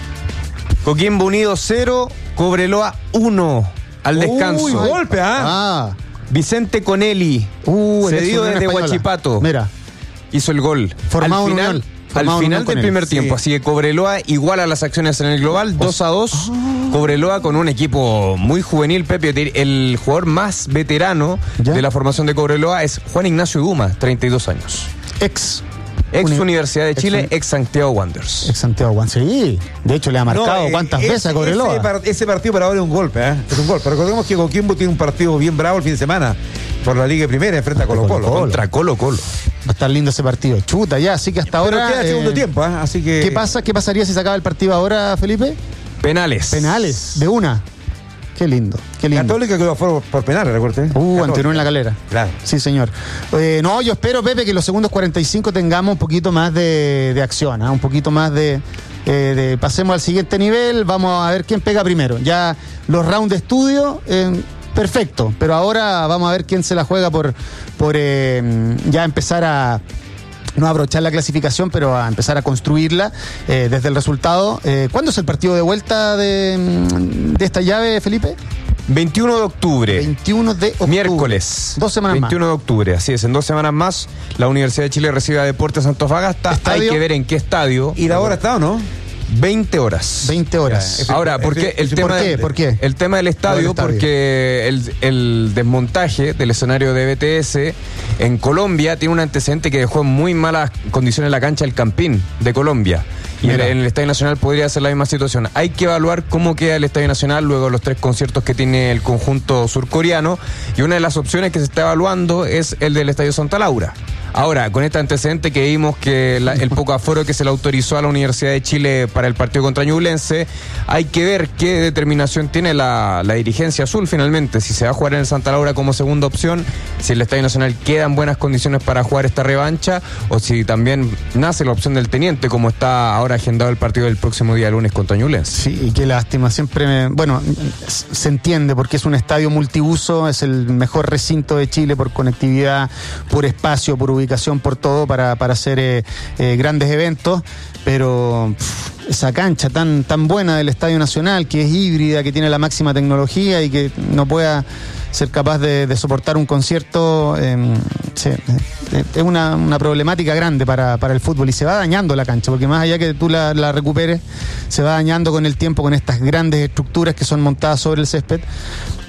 Coquimbo Unido cero, Cobreloa uno. Al descanso. Uy, golpe, ¿ah? ah. Vicente Conelli, uh, cedido desde española. Huachipato. Mira. Hizo el gol. Formado al final, al final del primer tiempo. Sí. Así que Cobreloa iguala las acciones en el global, dos a dos. Oh. Cobreloa con un equipo muy juvenil, Pepe. El jugador más veterano ¿Ya? de la formación de Cobreloa es Juan Ignacio Duma, treinta y dos años. Ex. Ex Uni- Universidad de Chile, ex, ex Santiago Wanderers. Ex Santiago Wanderers, sí. De hecho, le ha marcado no, eh, cuántas ese, veces a Cobreloa. Ese, par- ese partido para ahora es un golpe, ¿eh? Es un golpe. Recordemos que Coquimbo tiene un partido bien bravo el fin de semana por la Liga Primera, enfrente a Colo Colo. Contra Colo Colo. Va a estar lindo ese partido. Chuta, ya, así que hasta Pero ahora. queda eh, segundo tiempo, ¿eh? Así que. ¿Qué pasa? ¿Qué pasaría si se acaba el partido ahora, Felipe? Penales. Penales, de una. Qué lindo, qué lindo. Católica quedó por, por penales, recuerde. Uh, Antenor en la Calera. Claro. Sí, señor. Eh, no, yo espero, Pepe, que en los segundos cuarenta y cinco tengamos un poquito más de, de acción, ¿eh? un poquito más de, eh, de. Pasemos al siguiente nivel, vamos a ver quién pega primero. Ya los rounds de estudio, eh, perfecto, pero ahora vamos a ver quién se la juega por, por eh, ya empezar a. No abrochar la clasificación, pero a empezar a construirla eh, desde el resultado. Eh, ¿Cuándo es el partido de vuelta de, de esta llave, Felipe? veintiuno de octubre. veintiuno de octubre. Miércoles. Dos semanas más. veintiuno de octubre, así es. En dos semanas más, la Universidad de Chile recibe a Deportes Antofagasta. ¿Estadio? Hay que ver en qué estadio. ¿Y la hora está o no? veinte horas. veinte horas. Ahora, ¿por qué? El tema, ¿Por qué? ¿Por qué? El tema del estadio, estadio. porque el, el desmontaje del escenario de B T S en Colombia tiene un antecedente que dejó en muy malas condiciones la cancha del Campín de Colombia. Y en, en el Estadio Nacional podría ser la misma situación. Hay que evaluar cómo queda el Estadio Nacional luego de los tres conciertos que tiene el conjunto surcoreano. Y una de las opciones que se está evaluando es el del Estadio Santa Laura. Ahora, con este antecedente que vimos que la, el poco aforo que se le autorizó a la Universidad de Chile para el partido contra Ñublense, hay que ver qué determinación tiene la, la dirigencia azul finalmente, si se va a jugar en el Santa Laura como segunda opción, si el Estadio Nacional queda en buenas condiciones para jugar esta revancha, o si también nace la opción del Teniente, como está ahora agendado el partido del próximo día lunes contra Ñublense. Sí, y qué lástima, siempre me, bueno, se entiende porque es un estadio multiuso, es el mejor recinto de Chile por conectividad, por espacio, por ubicación, ubicación por todo para, para hacer eh, eh, grandes eventos, pero pff, esa cancha tan, tan buena del Estadio Nacional, que es híbrida, que tiene la máxima tecnología y que no pueda ser capaz de, de soportar un concierto, eh, sí, eh, es una, una problemática grande para, para el fútbol y se va dañando la cancha, porque más allá que tú la, la recuperes, se va dañando con el tiempo con estas grandes estructuras que son montadas sobre el césped.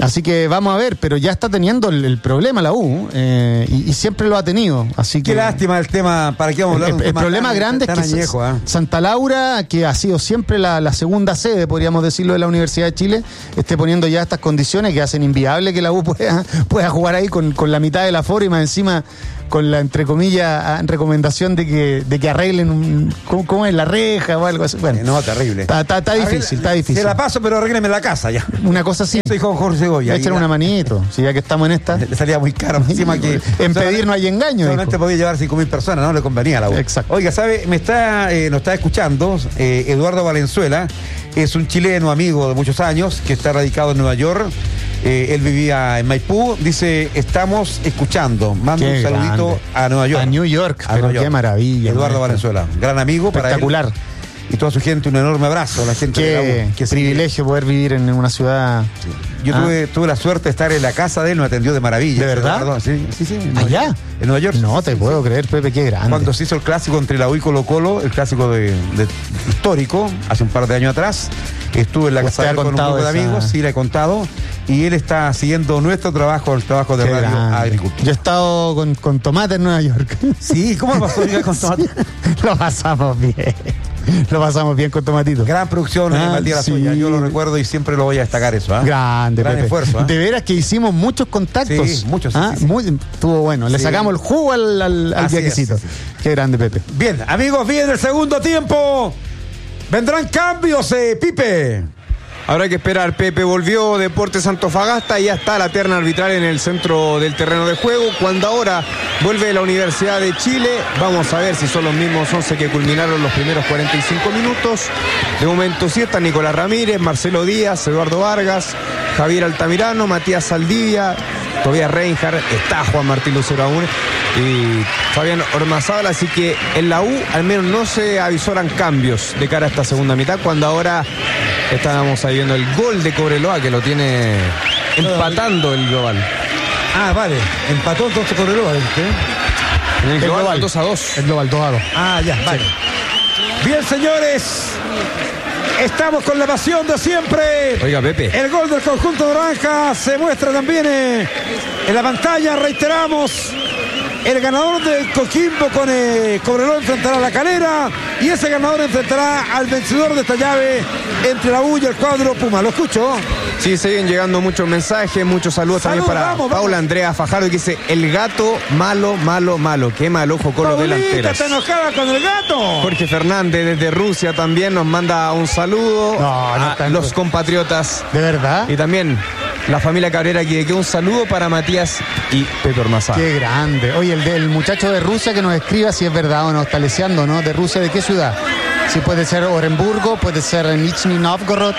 Así que vamos a ver, pero ya está teniendo el, el problema la U, eh, y, y siempre lo ha tenido. Así que qué lástima el tema, ¿para qué vamos a hablar? El, el, el problema tan, grande tan es que añejo, ¿eh? Santa Laura, que ha sido siempre la, la segunda sede, podríamos decirlo, de la Universidad de Chile, esté poniendo ya estas condiciones que hacen inviable que la U pueda, pueda jugar ahí con, con la mitad del aforo y más encima con la, entre comillas, recomendación de que, de que arreglen un, ¿cómo, cómo es? La reja o algo así. Bueno, no, terrible. Está, está, está difícil, está difícil. Se la paso, pero arrégleme la casa ya. Una cosa así. Soy con Jorge Goya. Echar una manito, si ya que estamos en esta. Le salía muy caro encima que... En pedir no hay engaño. Solamente podía llevar cinco mil personas, no le convenía a la U. Exacto. Oiga, ¿sabe? Me está, eh, nos está escuchando eh, Eduardo Valenzuela, es un chileno amigo de muchos años que está radicado en Nueva York. Eh, él vivía en Maipú, dice, estamos escuchando. Mando un saludito grande. a Nueva York. A New York, a pero Nueva qué York. maravilla. Eduardo Valenzuela, gran amigo para él. Espectacular. Y toda su gente, un enorme abrazo a la gente qué, de la U. Qué privilegio poder vivir en una ciudad. Sí. Yo ah. tuve, tuve la suerte de estar en la casa de él, me atendió de maravilla. ¿De verdad? Eduardo, sí, sí, sí. En ¿Allá? En Nueva York. No te puedo creer, Pepe, qué grande. Cuando se hizo el clásico entre la U y Colo Colo, el clásico de, de histórico, hace un par de años atrás, estuve en la casa de él con un grupo esa... de amigos, sí, le he contado, y él está siguiendo nuestro trabajo, el trabajo de qué Radio grande. Agricultura. Yo he estado con, con Tomate en Nueva York. Sí, ¿cómo lo pasó con Tomate? Lo pasamos bien. Lo pasamos bien con Tomatito. Gran producción, ah, Matías sí. Lazoya, yo lo recuerdo y siempre lo voy a destacar eso. ¿eh? Grande, gran Pepe. esfuerzo. ¿eh? De veras que hicimos muchos contactos. Sí, muchos. Sí, ¿Ah? sí, sí. Muy, estuvo bueno. Le sí. sacamos el jugo al, al, al viajecito. Sí, sí. Qué grande, Pepe. Bien, amigos, viene el segundo tiempo. Vendrán cambios, eh, Pipe. Habrá que esperar. Pepe volvió Deportes Antofagasta y ya está la terna arbitral en el centro del terreno de juego. Cuando ahora vuelve la Universidad de Chile, vamos a ver si son los mismos once que culminaron los primeros cuarenta y cinco minutos. De momento sí están Nicolás Ramírez, Marcelo Díaz, Eduardo Vargas, Javier Altamirano, Matías Saldivia, Tobias Reinhardt, está Juan Martín Lucero aún y Fabián Ormazábal, así que en la U al menos no se avisoran cambios de cara a esta segunda mitad, cuando ahora estábamos ahí viendo el gol de Cobreloa que lo tiene empatando el global. Ah, vale, empató entonces Cobreloa, ¿viste? En el, el global, global dos a dos. El global dos a dos. Ah, ya, vale. Sí. Bien, señores. Estamos con la pasión de siempre. Oiga, Pepe. El gol del conjunto naranja se muestra también eh, en la pantalla. Reiteramos. El ganador del Coquimbo con eh, Cobreloa enfrentará a La Calera y ese ganador enfrentará al vencedor de esta llave entre la U y el cuadro Puma. ¿Lo escucho? Sí, siguen llegando muchos mensajes, muchos saludos Salud, también para vamos, Paula vamos. Andrea Fajardo, que dice, el gato malo, malo, malo. Qué mal ojo con los delanteros. ¿Está enojada con el gato? Jorge Fernández desde Rusia también nos manda un saludo no, no a los compatriotas. ¿De verdad? Y también la familia Cabrera, que, que un saludo para Matías y Pepe Ormazábal. Qué grande. Oye, el del muchacho de Rusia que nos escriba si es verdad o no, está leseando, ¿no? ¿De Rusia de qué ciudad? Sí, puede ser Orenburgo, puede ser Nizhny Novgorod.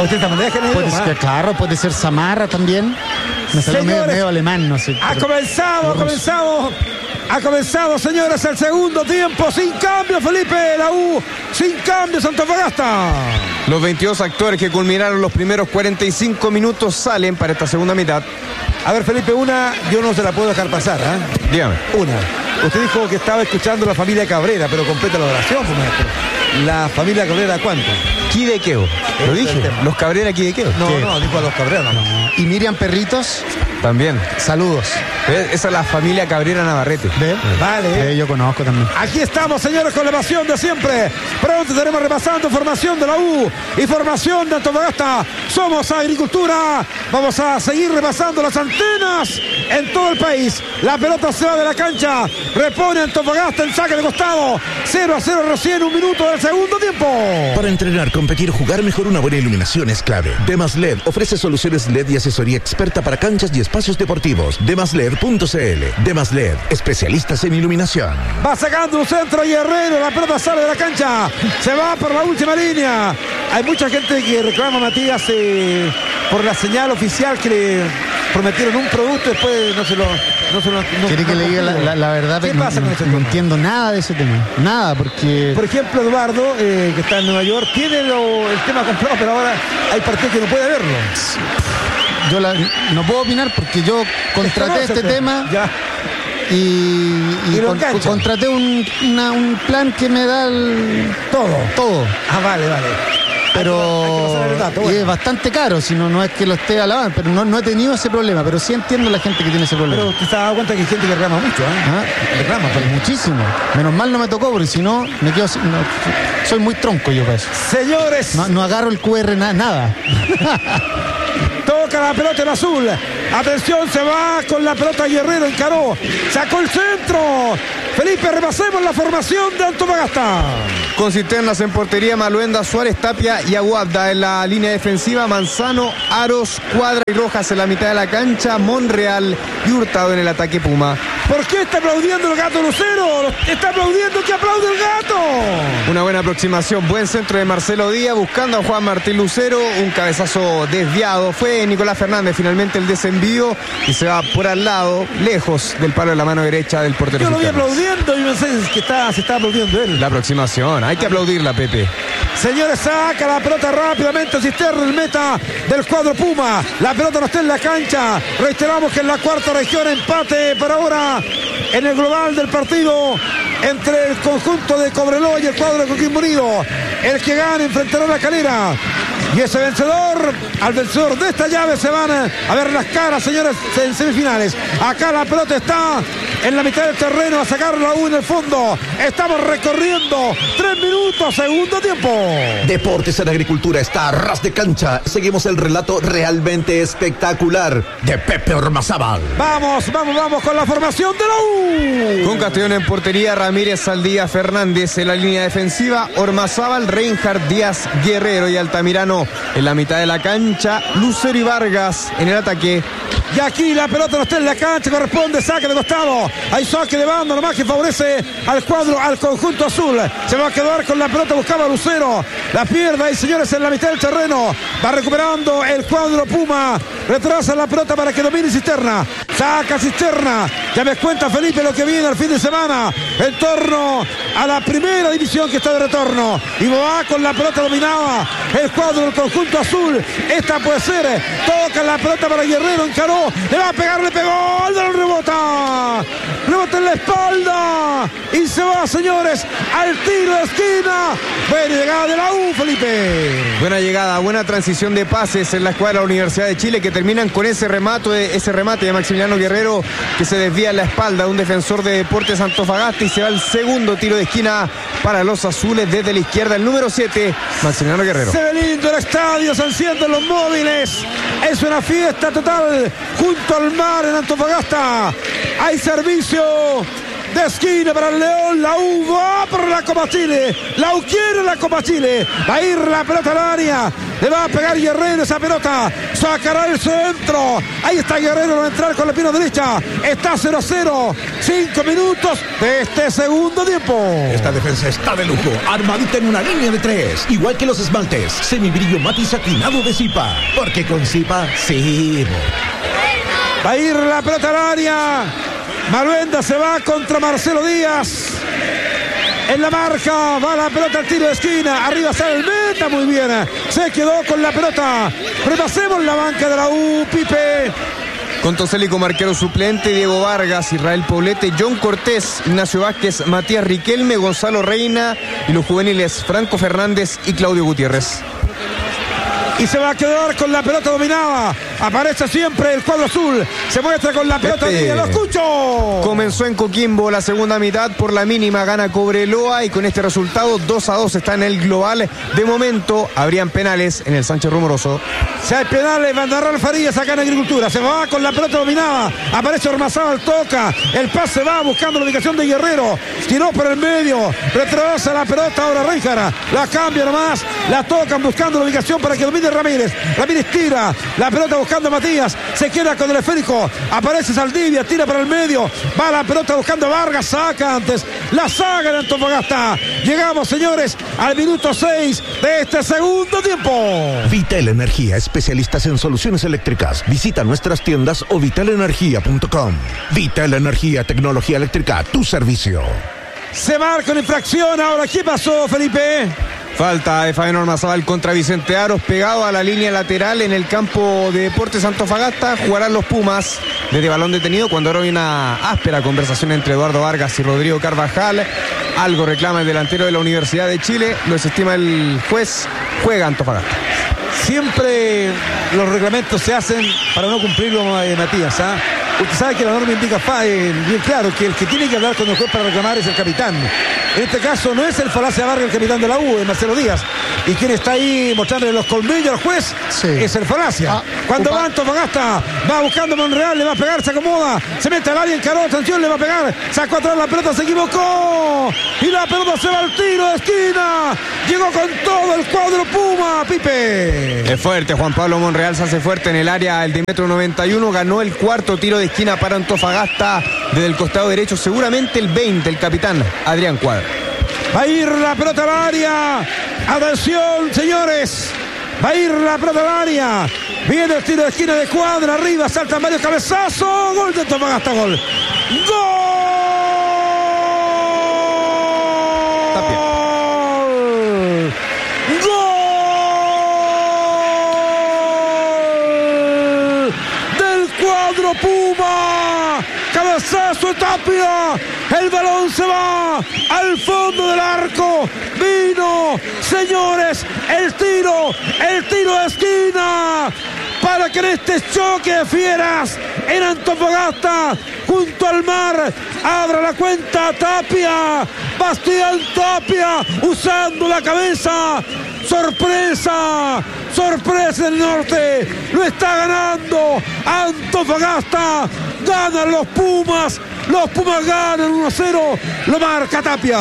Puede ser, claro, puede ser Samarra también. Me salió medio, medio alemán, no sé. Ha pero... comenzado, ha comenzado. Ha comenzado, señores, el segundo tiempo. Sin cambio, Felipe, la U. Sin cambio, Antofagasta. Los veintidós actores que culminaron los primeros cuarenta y cinco minutos salen para esta segunda mitad. A ver, Felipe, una yo no se la puedo dejar pasar, ¿eh? Dígame. Una. Usted dijo que estaba escuchando la familia Cabrera, pero completa la oración, pues, maestro. ¿La familia Cabrera cuánto? Quidequeo. Lo dije. Los Cabrera Quidequeo. No, ¿qué? No, dijo a los Cabrera no. ¿Y Miriam Perritos? También. Saludos. ¿Ves? Esa es la familia Cabrera Navarrete. ¿Ves? Vale. Sí, yo conozco también. Aquí estamos, señores, con la pasión de siempre. Pronto estaremos repasando formación de la U y formación de Antofagasta. Somos Agricultura. Vamos a seguir repasando las antenas en todo el país. La pelota se va de la cancha. Repone Antofagasta en saque de costado. cero a cero recién un minuto del segundo tiempo. Para entrenar, competir, jugar mejor, una buena iluminación es clave. Demas L E D ofrece soluciones L E D y asesoría experta para canchas y espacios deportivos. demas led punto c l. Demas L E D, especialistas en iluminación. Va sacando un centro y Herrero. La pelota sale de la cancha. Se va por la última línea. Hay mucha gente que reclama a Matías eh, por la señal oficial que le prometieron un producto y después no se lo... No se lo no, ¿Quiere no que le diga la, la, la verdad? ¿Qué no, pasa con ese no, tema? No entiendo nada de ese tema. Nada, porque... Por ejemplo, Eduardo, eh, que está en Nueva York, tiene lo, el tema comprado, pero ahora hay partidos que no puede verlo. Yo la, no puedo opinar porque yo contraté este tema... Ya. Y, y, y con, contraté un, una, un plan que me da el... todo. Todo. Ah, vale, vale. pero hay que pasar el dato, bueno. y es bastante caro, si no, no es que lo esté alabando, pero no, no he tenido ese problema, pero sí entiendo la gente que tiene ese problema. Pero usted se ha dado cuenta que hay gente que reclama mucho, ¿eh? Ah, reclama, pero muchísimo. Menos mal no me tocó, porque si no, me quedo sin, no, soy muy tronco yo para eso. Señores. No, no agarro el cu erre na, nada. Toca la pelota en azul. Atención, se va con la pelota Guerrero, encaró. Sacó el centro. Felipe, repasemos la formación de Antofagasta. Con cisternas en portería, Maluenda, Suárez, Tapia y Aguabda en la línea defensiva, Manzano, Aros, Cuadra y Rojas en la mitad de la cancha, Monreal y Hurtado en el ataque Puma. ¿Por qué está aplaudiendo el Gato Lucero? Está aplaudiendo que aplaude el Gato. Una buena aproximación, buen centro de Marcelo Díaz buscando a Juan Martín Lucero, un cabezazo desviado, fue Nicolás Fernández finalmente el desenvío y se va por al lado, lejos del palo de la mano derecha del portero. Yo lo vi Cisternas. aplaudiendo y pensé que está, se está aplaudiendo él. La aproximación, hay que aplaudirla, Pepe. Señores, saca la pelota rápidamente Cisterna, el meta del cuadro Puma. La pelota no está en la cancha. Reiteramos que en la cuarta región empate por ahora en el global del partido entre el conjunto de Cobreloa y el cuadro de Coquimbo Unido. El que gane enfrentará a la Calera. Y ese vencedor, al vencedor de esta llave se van a ver las caras, señores, en semifinales. Acá la pelota está en la mitad del terreno, a sacar la U en el fondo. Estamos recorriendo tres minutos, segundo tiempo. Deportes en Agricultura está a ras de cancha. Seguimos el relato realmente espectacular de Pepe Ormazábal. Vamos, vamos, vamos con la formación de la U. Con Castellón en portería, Ramírez, Saldía, Fernández en la línea defensiva, Ormazábal, Reinhardt, Díaz, Guerrero y Altamirano en la mitad de la cancha, Lucero y Vargas en el ataque. Y aquí la pelota no está en la cancha, corresponde saque de costado. Hay saque de banda nomás que favorece al cuadro, al conjunto azul. Se va a quedar con la pelota, buscaba Lucero. La pierda y señores en la mitad del terreno. Va recuperando el cuadro Puma. Retrasa la pelota para que domine Cisterna. Saca Cisterna. Ya me cuenta Felipe lo que viene al fin de semana en torno a la primera división que está de retorno. Y va con la pelota dominada el cuadro del conjunto azul. Esta puede ser. Toca la pelota para Guerrero, encaró. Le va a pegar, le pegó. Álvaro rebota. Rebota en la espalda. Y se va, señores, al tiro de esquina. Buena llegada de la U, Felipe. Buena llegada, buena transición de pases en la escuadra de la Universidad de Chile que terminan con ese remate, ese remate de Maximiliano Guerrero que se desvía en la espalda de un defensor de Deportes Antofagasta y se va al segundo tiro de esquina para los azules desde la izquierda, el número siete, Maximiliano Guerrero. Se ve lindo el estadio, se encienden los móviles. Es una fiesta total junto al mar en Antofagasta. Hay servicio de esquina para el León. La U va por la Copa Chile. La U quiere la Copa Chile. Va a ir la pelota al área. Le va a pegar Guerrero esa pelota. Sacará el centro. Ahí está Guerrero. Va a entrar con la pierna derecha. Está cero a cero. Cinco minutos de este segundo tiempo. Esta defensa está de lujo. Armadita en una línea de tres. Igual que los esmaltes. Semibrillo matiz satinado de Zipa. Porque con Zipa, sí. Va a ir la pelota al área. Maluenda se va contra Marcelo Díaz. En la marca va la pelota al tiro de esquina. Arriba sale el meta, muy bien. Se quedó con la pelota. Repasemos la banca de la U, Pipe. Con Toselli como arquero suplente, Diego Vargas, Israel Poblete, John Cortés, Ignacio Vázquez, Matías Riquelme, Gonzalo Reina y los juveniles Franco Fernández y Claudio Gutiérrez. Y se va a quedar con la pelota dominada. Aparece siempre el cuadro azul. Se muestra con la pelota. Pepe. ¡Lo escucho! Comenzó en Coquimbo la segunda mitad. Por la mínima gana Cobreloa. Y con este resultado dos a dos está en el global. De momento habrían penales en el Sánchez Rumoroso. Si hay penales, Vandarral Farías acá en Agricultura. Se va con la pelota dominada. Aparece Ormazábal, toca. El pase va buscando la ubicación de Guerrero. Tiró por el medio. Retrasa la pelota ahora Reinhardt. La cambia nomás. La tocan buscando la ubicación para que domine Ramírez. Ramírez tira. La pelota buscando a Matías. Se queda con el esférico. Aparece Saldivia. Tira para el medio. Va la pelota buscando a Vargas. Saca antes. La saga de Antofagasta. Llegamos, señores, al minuto seis de este segundo tiempo. Vital Energía, especialistas en soluciones eléctricas. Visita nuestras tiendas o vital energía punto com. Vital Energía, tecnología eléctrica, tu servicio. Se marca una infracción. Ahora, ¿qué pasó, Felipe? Falta de Fabián Ormazábal contra Vicente Aros, pegado a la línea lateral en el campo de Deportes Antofagasta. Jugarán los Pumas desde balón detenido cuando ahora hay una áspera conversación entre Eduardo Vargas y Rodrigo Carvajal. Algo reclama el delantero de la Universidad de Chile, lo desestima el juez, juega Antofagasta. Siempre los reglamentos se hacen para no cumplirlo, eh, Matías, ¿ah? Usted sabe que la norma indica eh, bien claro que el que tiene que hablar con el juez para reclamar es el capitán. En este caso no es el Falacia Vargas el capitán de la U, es Marcelo Díaz. Y quien está ahí mostrándole los colmillos al juez sí. es el Falacia. Ah, Cuando upa. va Antofagasta, va buscando Monreal, le va a pegar, se acomoda, se mete al área, encaró, atención, le va a pegar, sacó atrás la pelota, se equivocó. Y la pelota se va al tiro de esquina. Llegó con todo el cuadro Puma, Pipe. Es fuerte, Juan Pablo Monreal se hace fuerte en el área, el de metro noventa y uno, ganó el cuarto tiro de esquina para Antofagasta desde el costado derecho, seguramente el veinte, el capitán Adrián Cuadra. Va a ir la pelota al área. Atención, señores. Va a ir la pelota al área. Viene el tiro de esquina de Cuadra. Arriba saltan varios cabezazos. Gol de Antofagasta, gol. ¡Gol! Tapia. ¡Gol! Del cuadro Puma. Cabezazo de Tapia. El balón se va al fondo del arco. Vino, señores, el tiro, el tiro de esquina. Para que en este choque de fieras en Antofagasta, junto al mar, abra la cuenta Tapia. Bastián Tapia usando la cabeza. Sorpresa, sorpresa del norte. Lo está ganando Antofagasta. Ganan los Pumas. Los Pumas ganan uno a cero. Lo marca Tapia.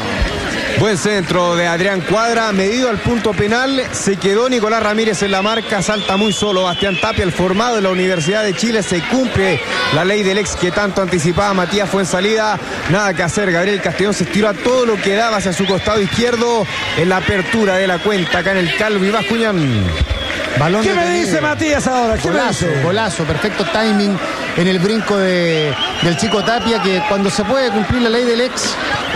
Buen centro de Adrián Cuadra, medido al punto penal, se quedó Nicolás Ramírez en la marca, salta muy solo Bastián Tapia, el formado de la Universidad de Chile, se cumple la ley del ex que tanto anticipaba Matías Fuensalida, nada que hacer, Gabriel Castellón se estiró a todo lo que daba hacia su costado izquierdo en la apertura de la cuenta acá en el Calvi Bascuñán. Balón ¿Qué me dice Matías ahora? ¿Qué golazo, golazo, perfecto timing en el brinco de, del chico Tapia, que cuando se puede cumplir la ley del ex,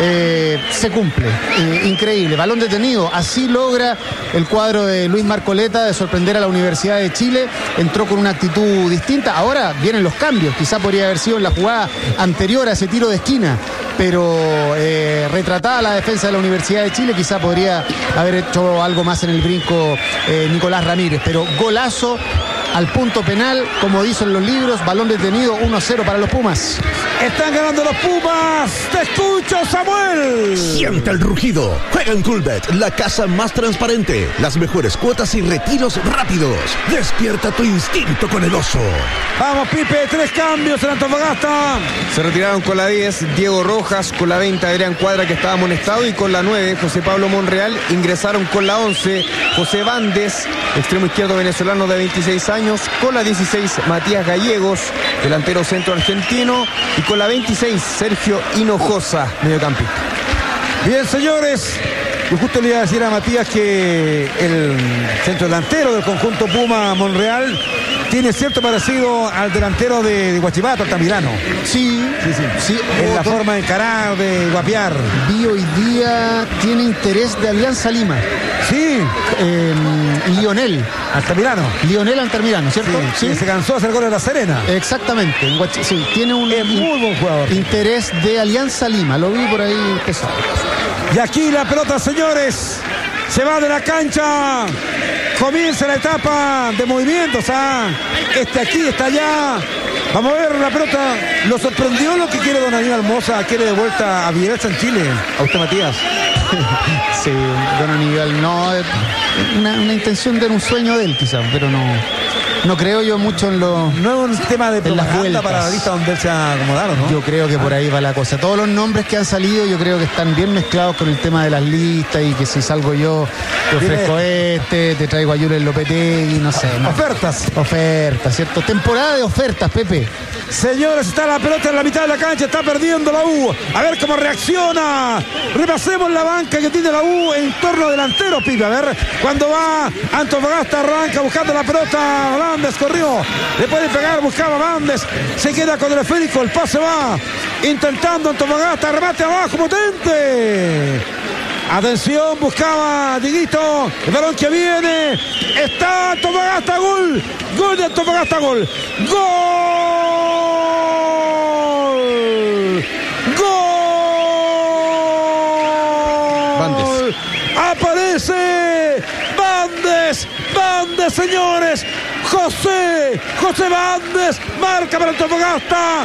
eh, se cumple. Eh, increíble, balón detenido. Así logra el cuadro de Luis Marcoleta de sorprender a la Universidad de Chile. Entró con una actitud distinta. Ahora vienen los cambios. Quizá podría haber sido en la jugada anterior a ese tiro de esquina, pero eh, retratada la defensa de la Universidad de Chile, quizá podría haber hecho algo más en el brinco eh, Nicolás Ramírez. Pero golazo al punto penal, como dicen los libros, balón detenido, uno a cero para los Pumas. Están ganando los Pumas. Te escucho, Samuel. Siente el rugido. Juega en Coolbet, la casa más transparente. Las mejores cuotas y retiros rápidos. Despierta tu instinto con el oso. Vamos, Pipe, tres cambios en Antofagasta. Se retiraron con la diez Diego Rojas, con la veinte Adrián Cuadra, que estaba amonestado, y con la nueve José Pablo Monreal. Ingresaron con la once José Bandes, extremo izquierdo venezolano de veintiséis años, con la dieciséis Matías Gallegos, delantero centro argentino, y con la veintiséis Sergio Hinojosa, mediocampista. Bien, señores, yo justo le iba a decir a Matías que el centro delantero del conjunto Puma, Monreal, tiene cierto parecido al delantero de, de Huachipato, Altamirano. Sí, sí, sí. sí en la forma de encarar, de guapear. Vi hoy día, tiene interés de Alianza Lima. Sí. Eh, Lionel. Altamirano. Lionel Altamirano, ¿cierto? Sí, sí. Se cansó de hacer goles de La Serena. Exactamente. Sí, tiene un es muy buen jugador. Interés de Alianza Lima. Lo vi por ahí empezar. Y aquí la pelota, señores. Se va de la cancha. Comienza la etapa de movimientos. ¿Ah? Este aquí, está allá. Vamos a ver la pelota. ¿Lo sorprendió lo que quiere don Aníbal Mosa? ¿Quiere de vuelta a Bielsa en Chile? ¿A usted, Matías? Sí, don Aníbal, no. Una, una intención de un sueño de él, quizás, pero no. No creo yo mucho en los... No es un tema de propaganda para la lista donde él se ha acomodado, ¿no? Yo creo que por ahí va la cosa. Todos los nombres que han salido yo creo que están bien mezclados con el tema de las listas, y que si salgo yo te ofrezco este, te traigo a Julen Lopetegui, no sé. ¿no? Ofertas. Ofertas, ¿cierto? Temporada de ofertas, Pepe. Señores, está la pelota en la mitad de la cancha, está perdiendo la U. A ver cómo reacciona. Repasemos la banca que tiene la U en torno delantero, Pipe. A ver, cuando va Antofagasta, arranca buscando la pelota. Bandes corrió, le puede pegar, buscaba Bandes, se queda con el esférico, el pase va, intentando Antofagasta, remate abajo, potente. Atención, buscaba Diguito, el balón que viene, está Antofagasta, gol, gol de Antofagasta, gol, gol, gol Bandes, Bandes, Bandes, señores. José, José Bandes, marca para Antofagasta.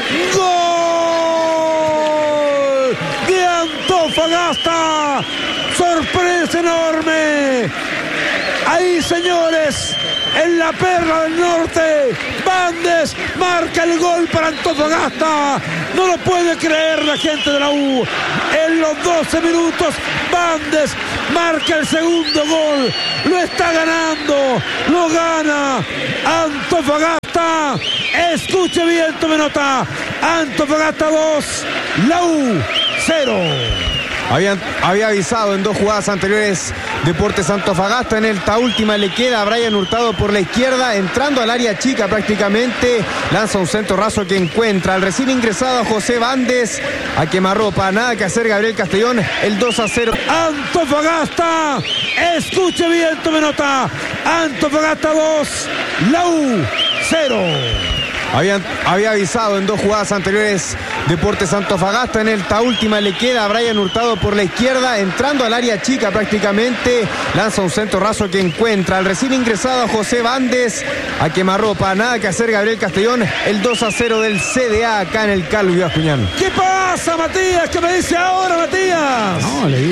¡Gol de Antofagasta! ¡Sorpresa enorme! Ahí, señores, en la Perla del Norte, Bandes marca el gol para Antofagasta. No lo puede creer la gente de la U. En los doce minutos, Bandes marca el segundo gol. Lo está ganando. Lo gana Antofagasta. Escuche bien, tome nota. Antofagasta dos, la U cero. Habían, había avisado en dos jugadas anteriores Deportes Antofagasta. En esta última le queda a Brian Hurtado por la izquierda, entrando al área chica prácticamente. Lanza un centro raso que encuentra al recién ingresado José Bandes a quemarropa. Nada que hacer Gabriel Castellón. El dos a cero. Antofagasta. Escuche bien, tome nota. Antofagasta dos, la U cero. Habían, había avisado en dos jugadas anteriores Deportes Antofagasta. En esta última le queda a Brian Hurtado por la izquierda, entrando al área chica prácticamente. Lanza un centro raso que encuentra al recién ingresado José Bandes a quemarropa. Nada que hacer Gabriel Castellón. El dos a cero del C D A acá en el Carlos Vivar Puñán. ¿Qué pasa, Matías? ¿Qué me dice ahora, Matías? No, le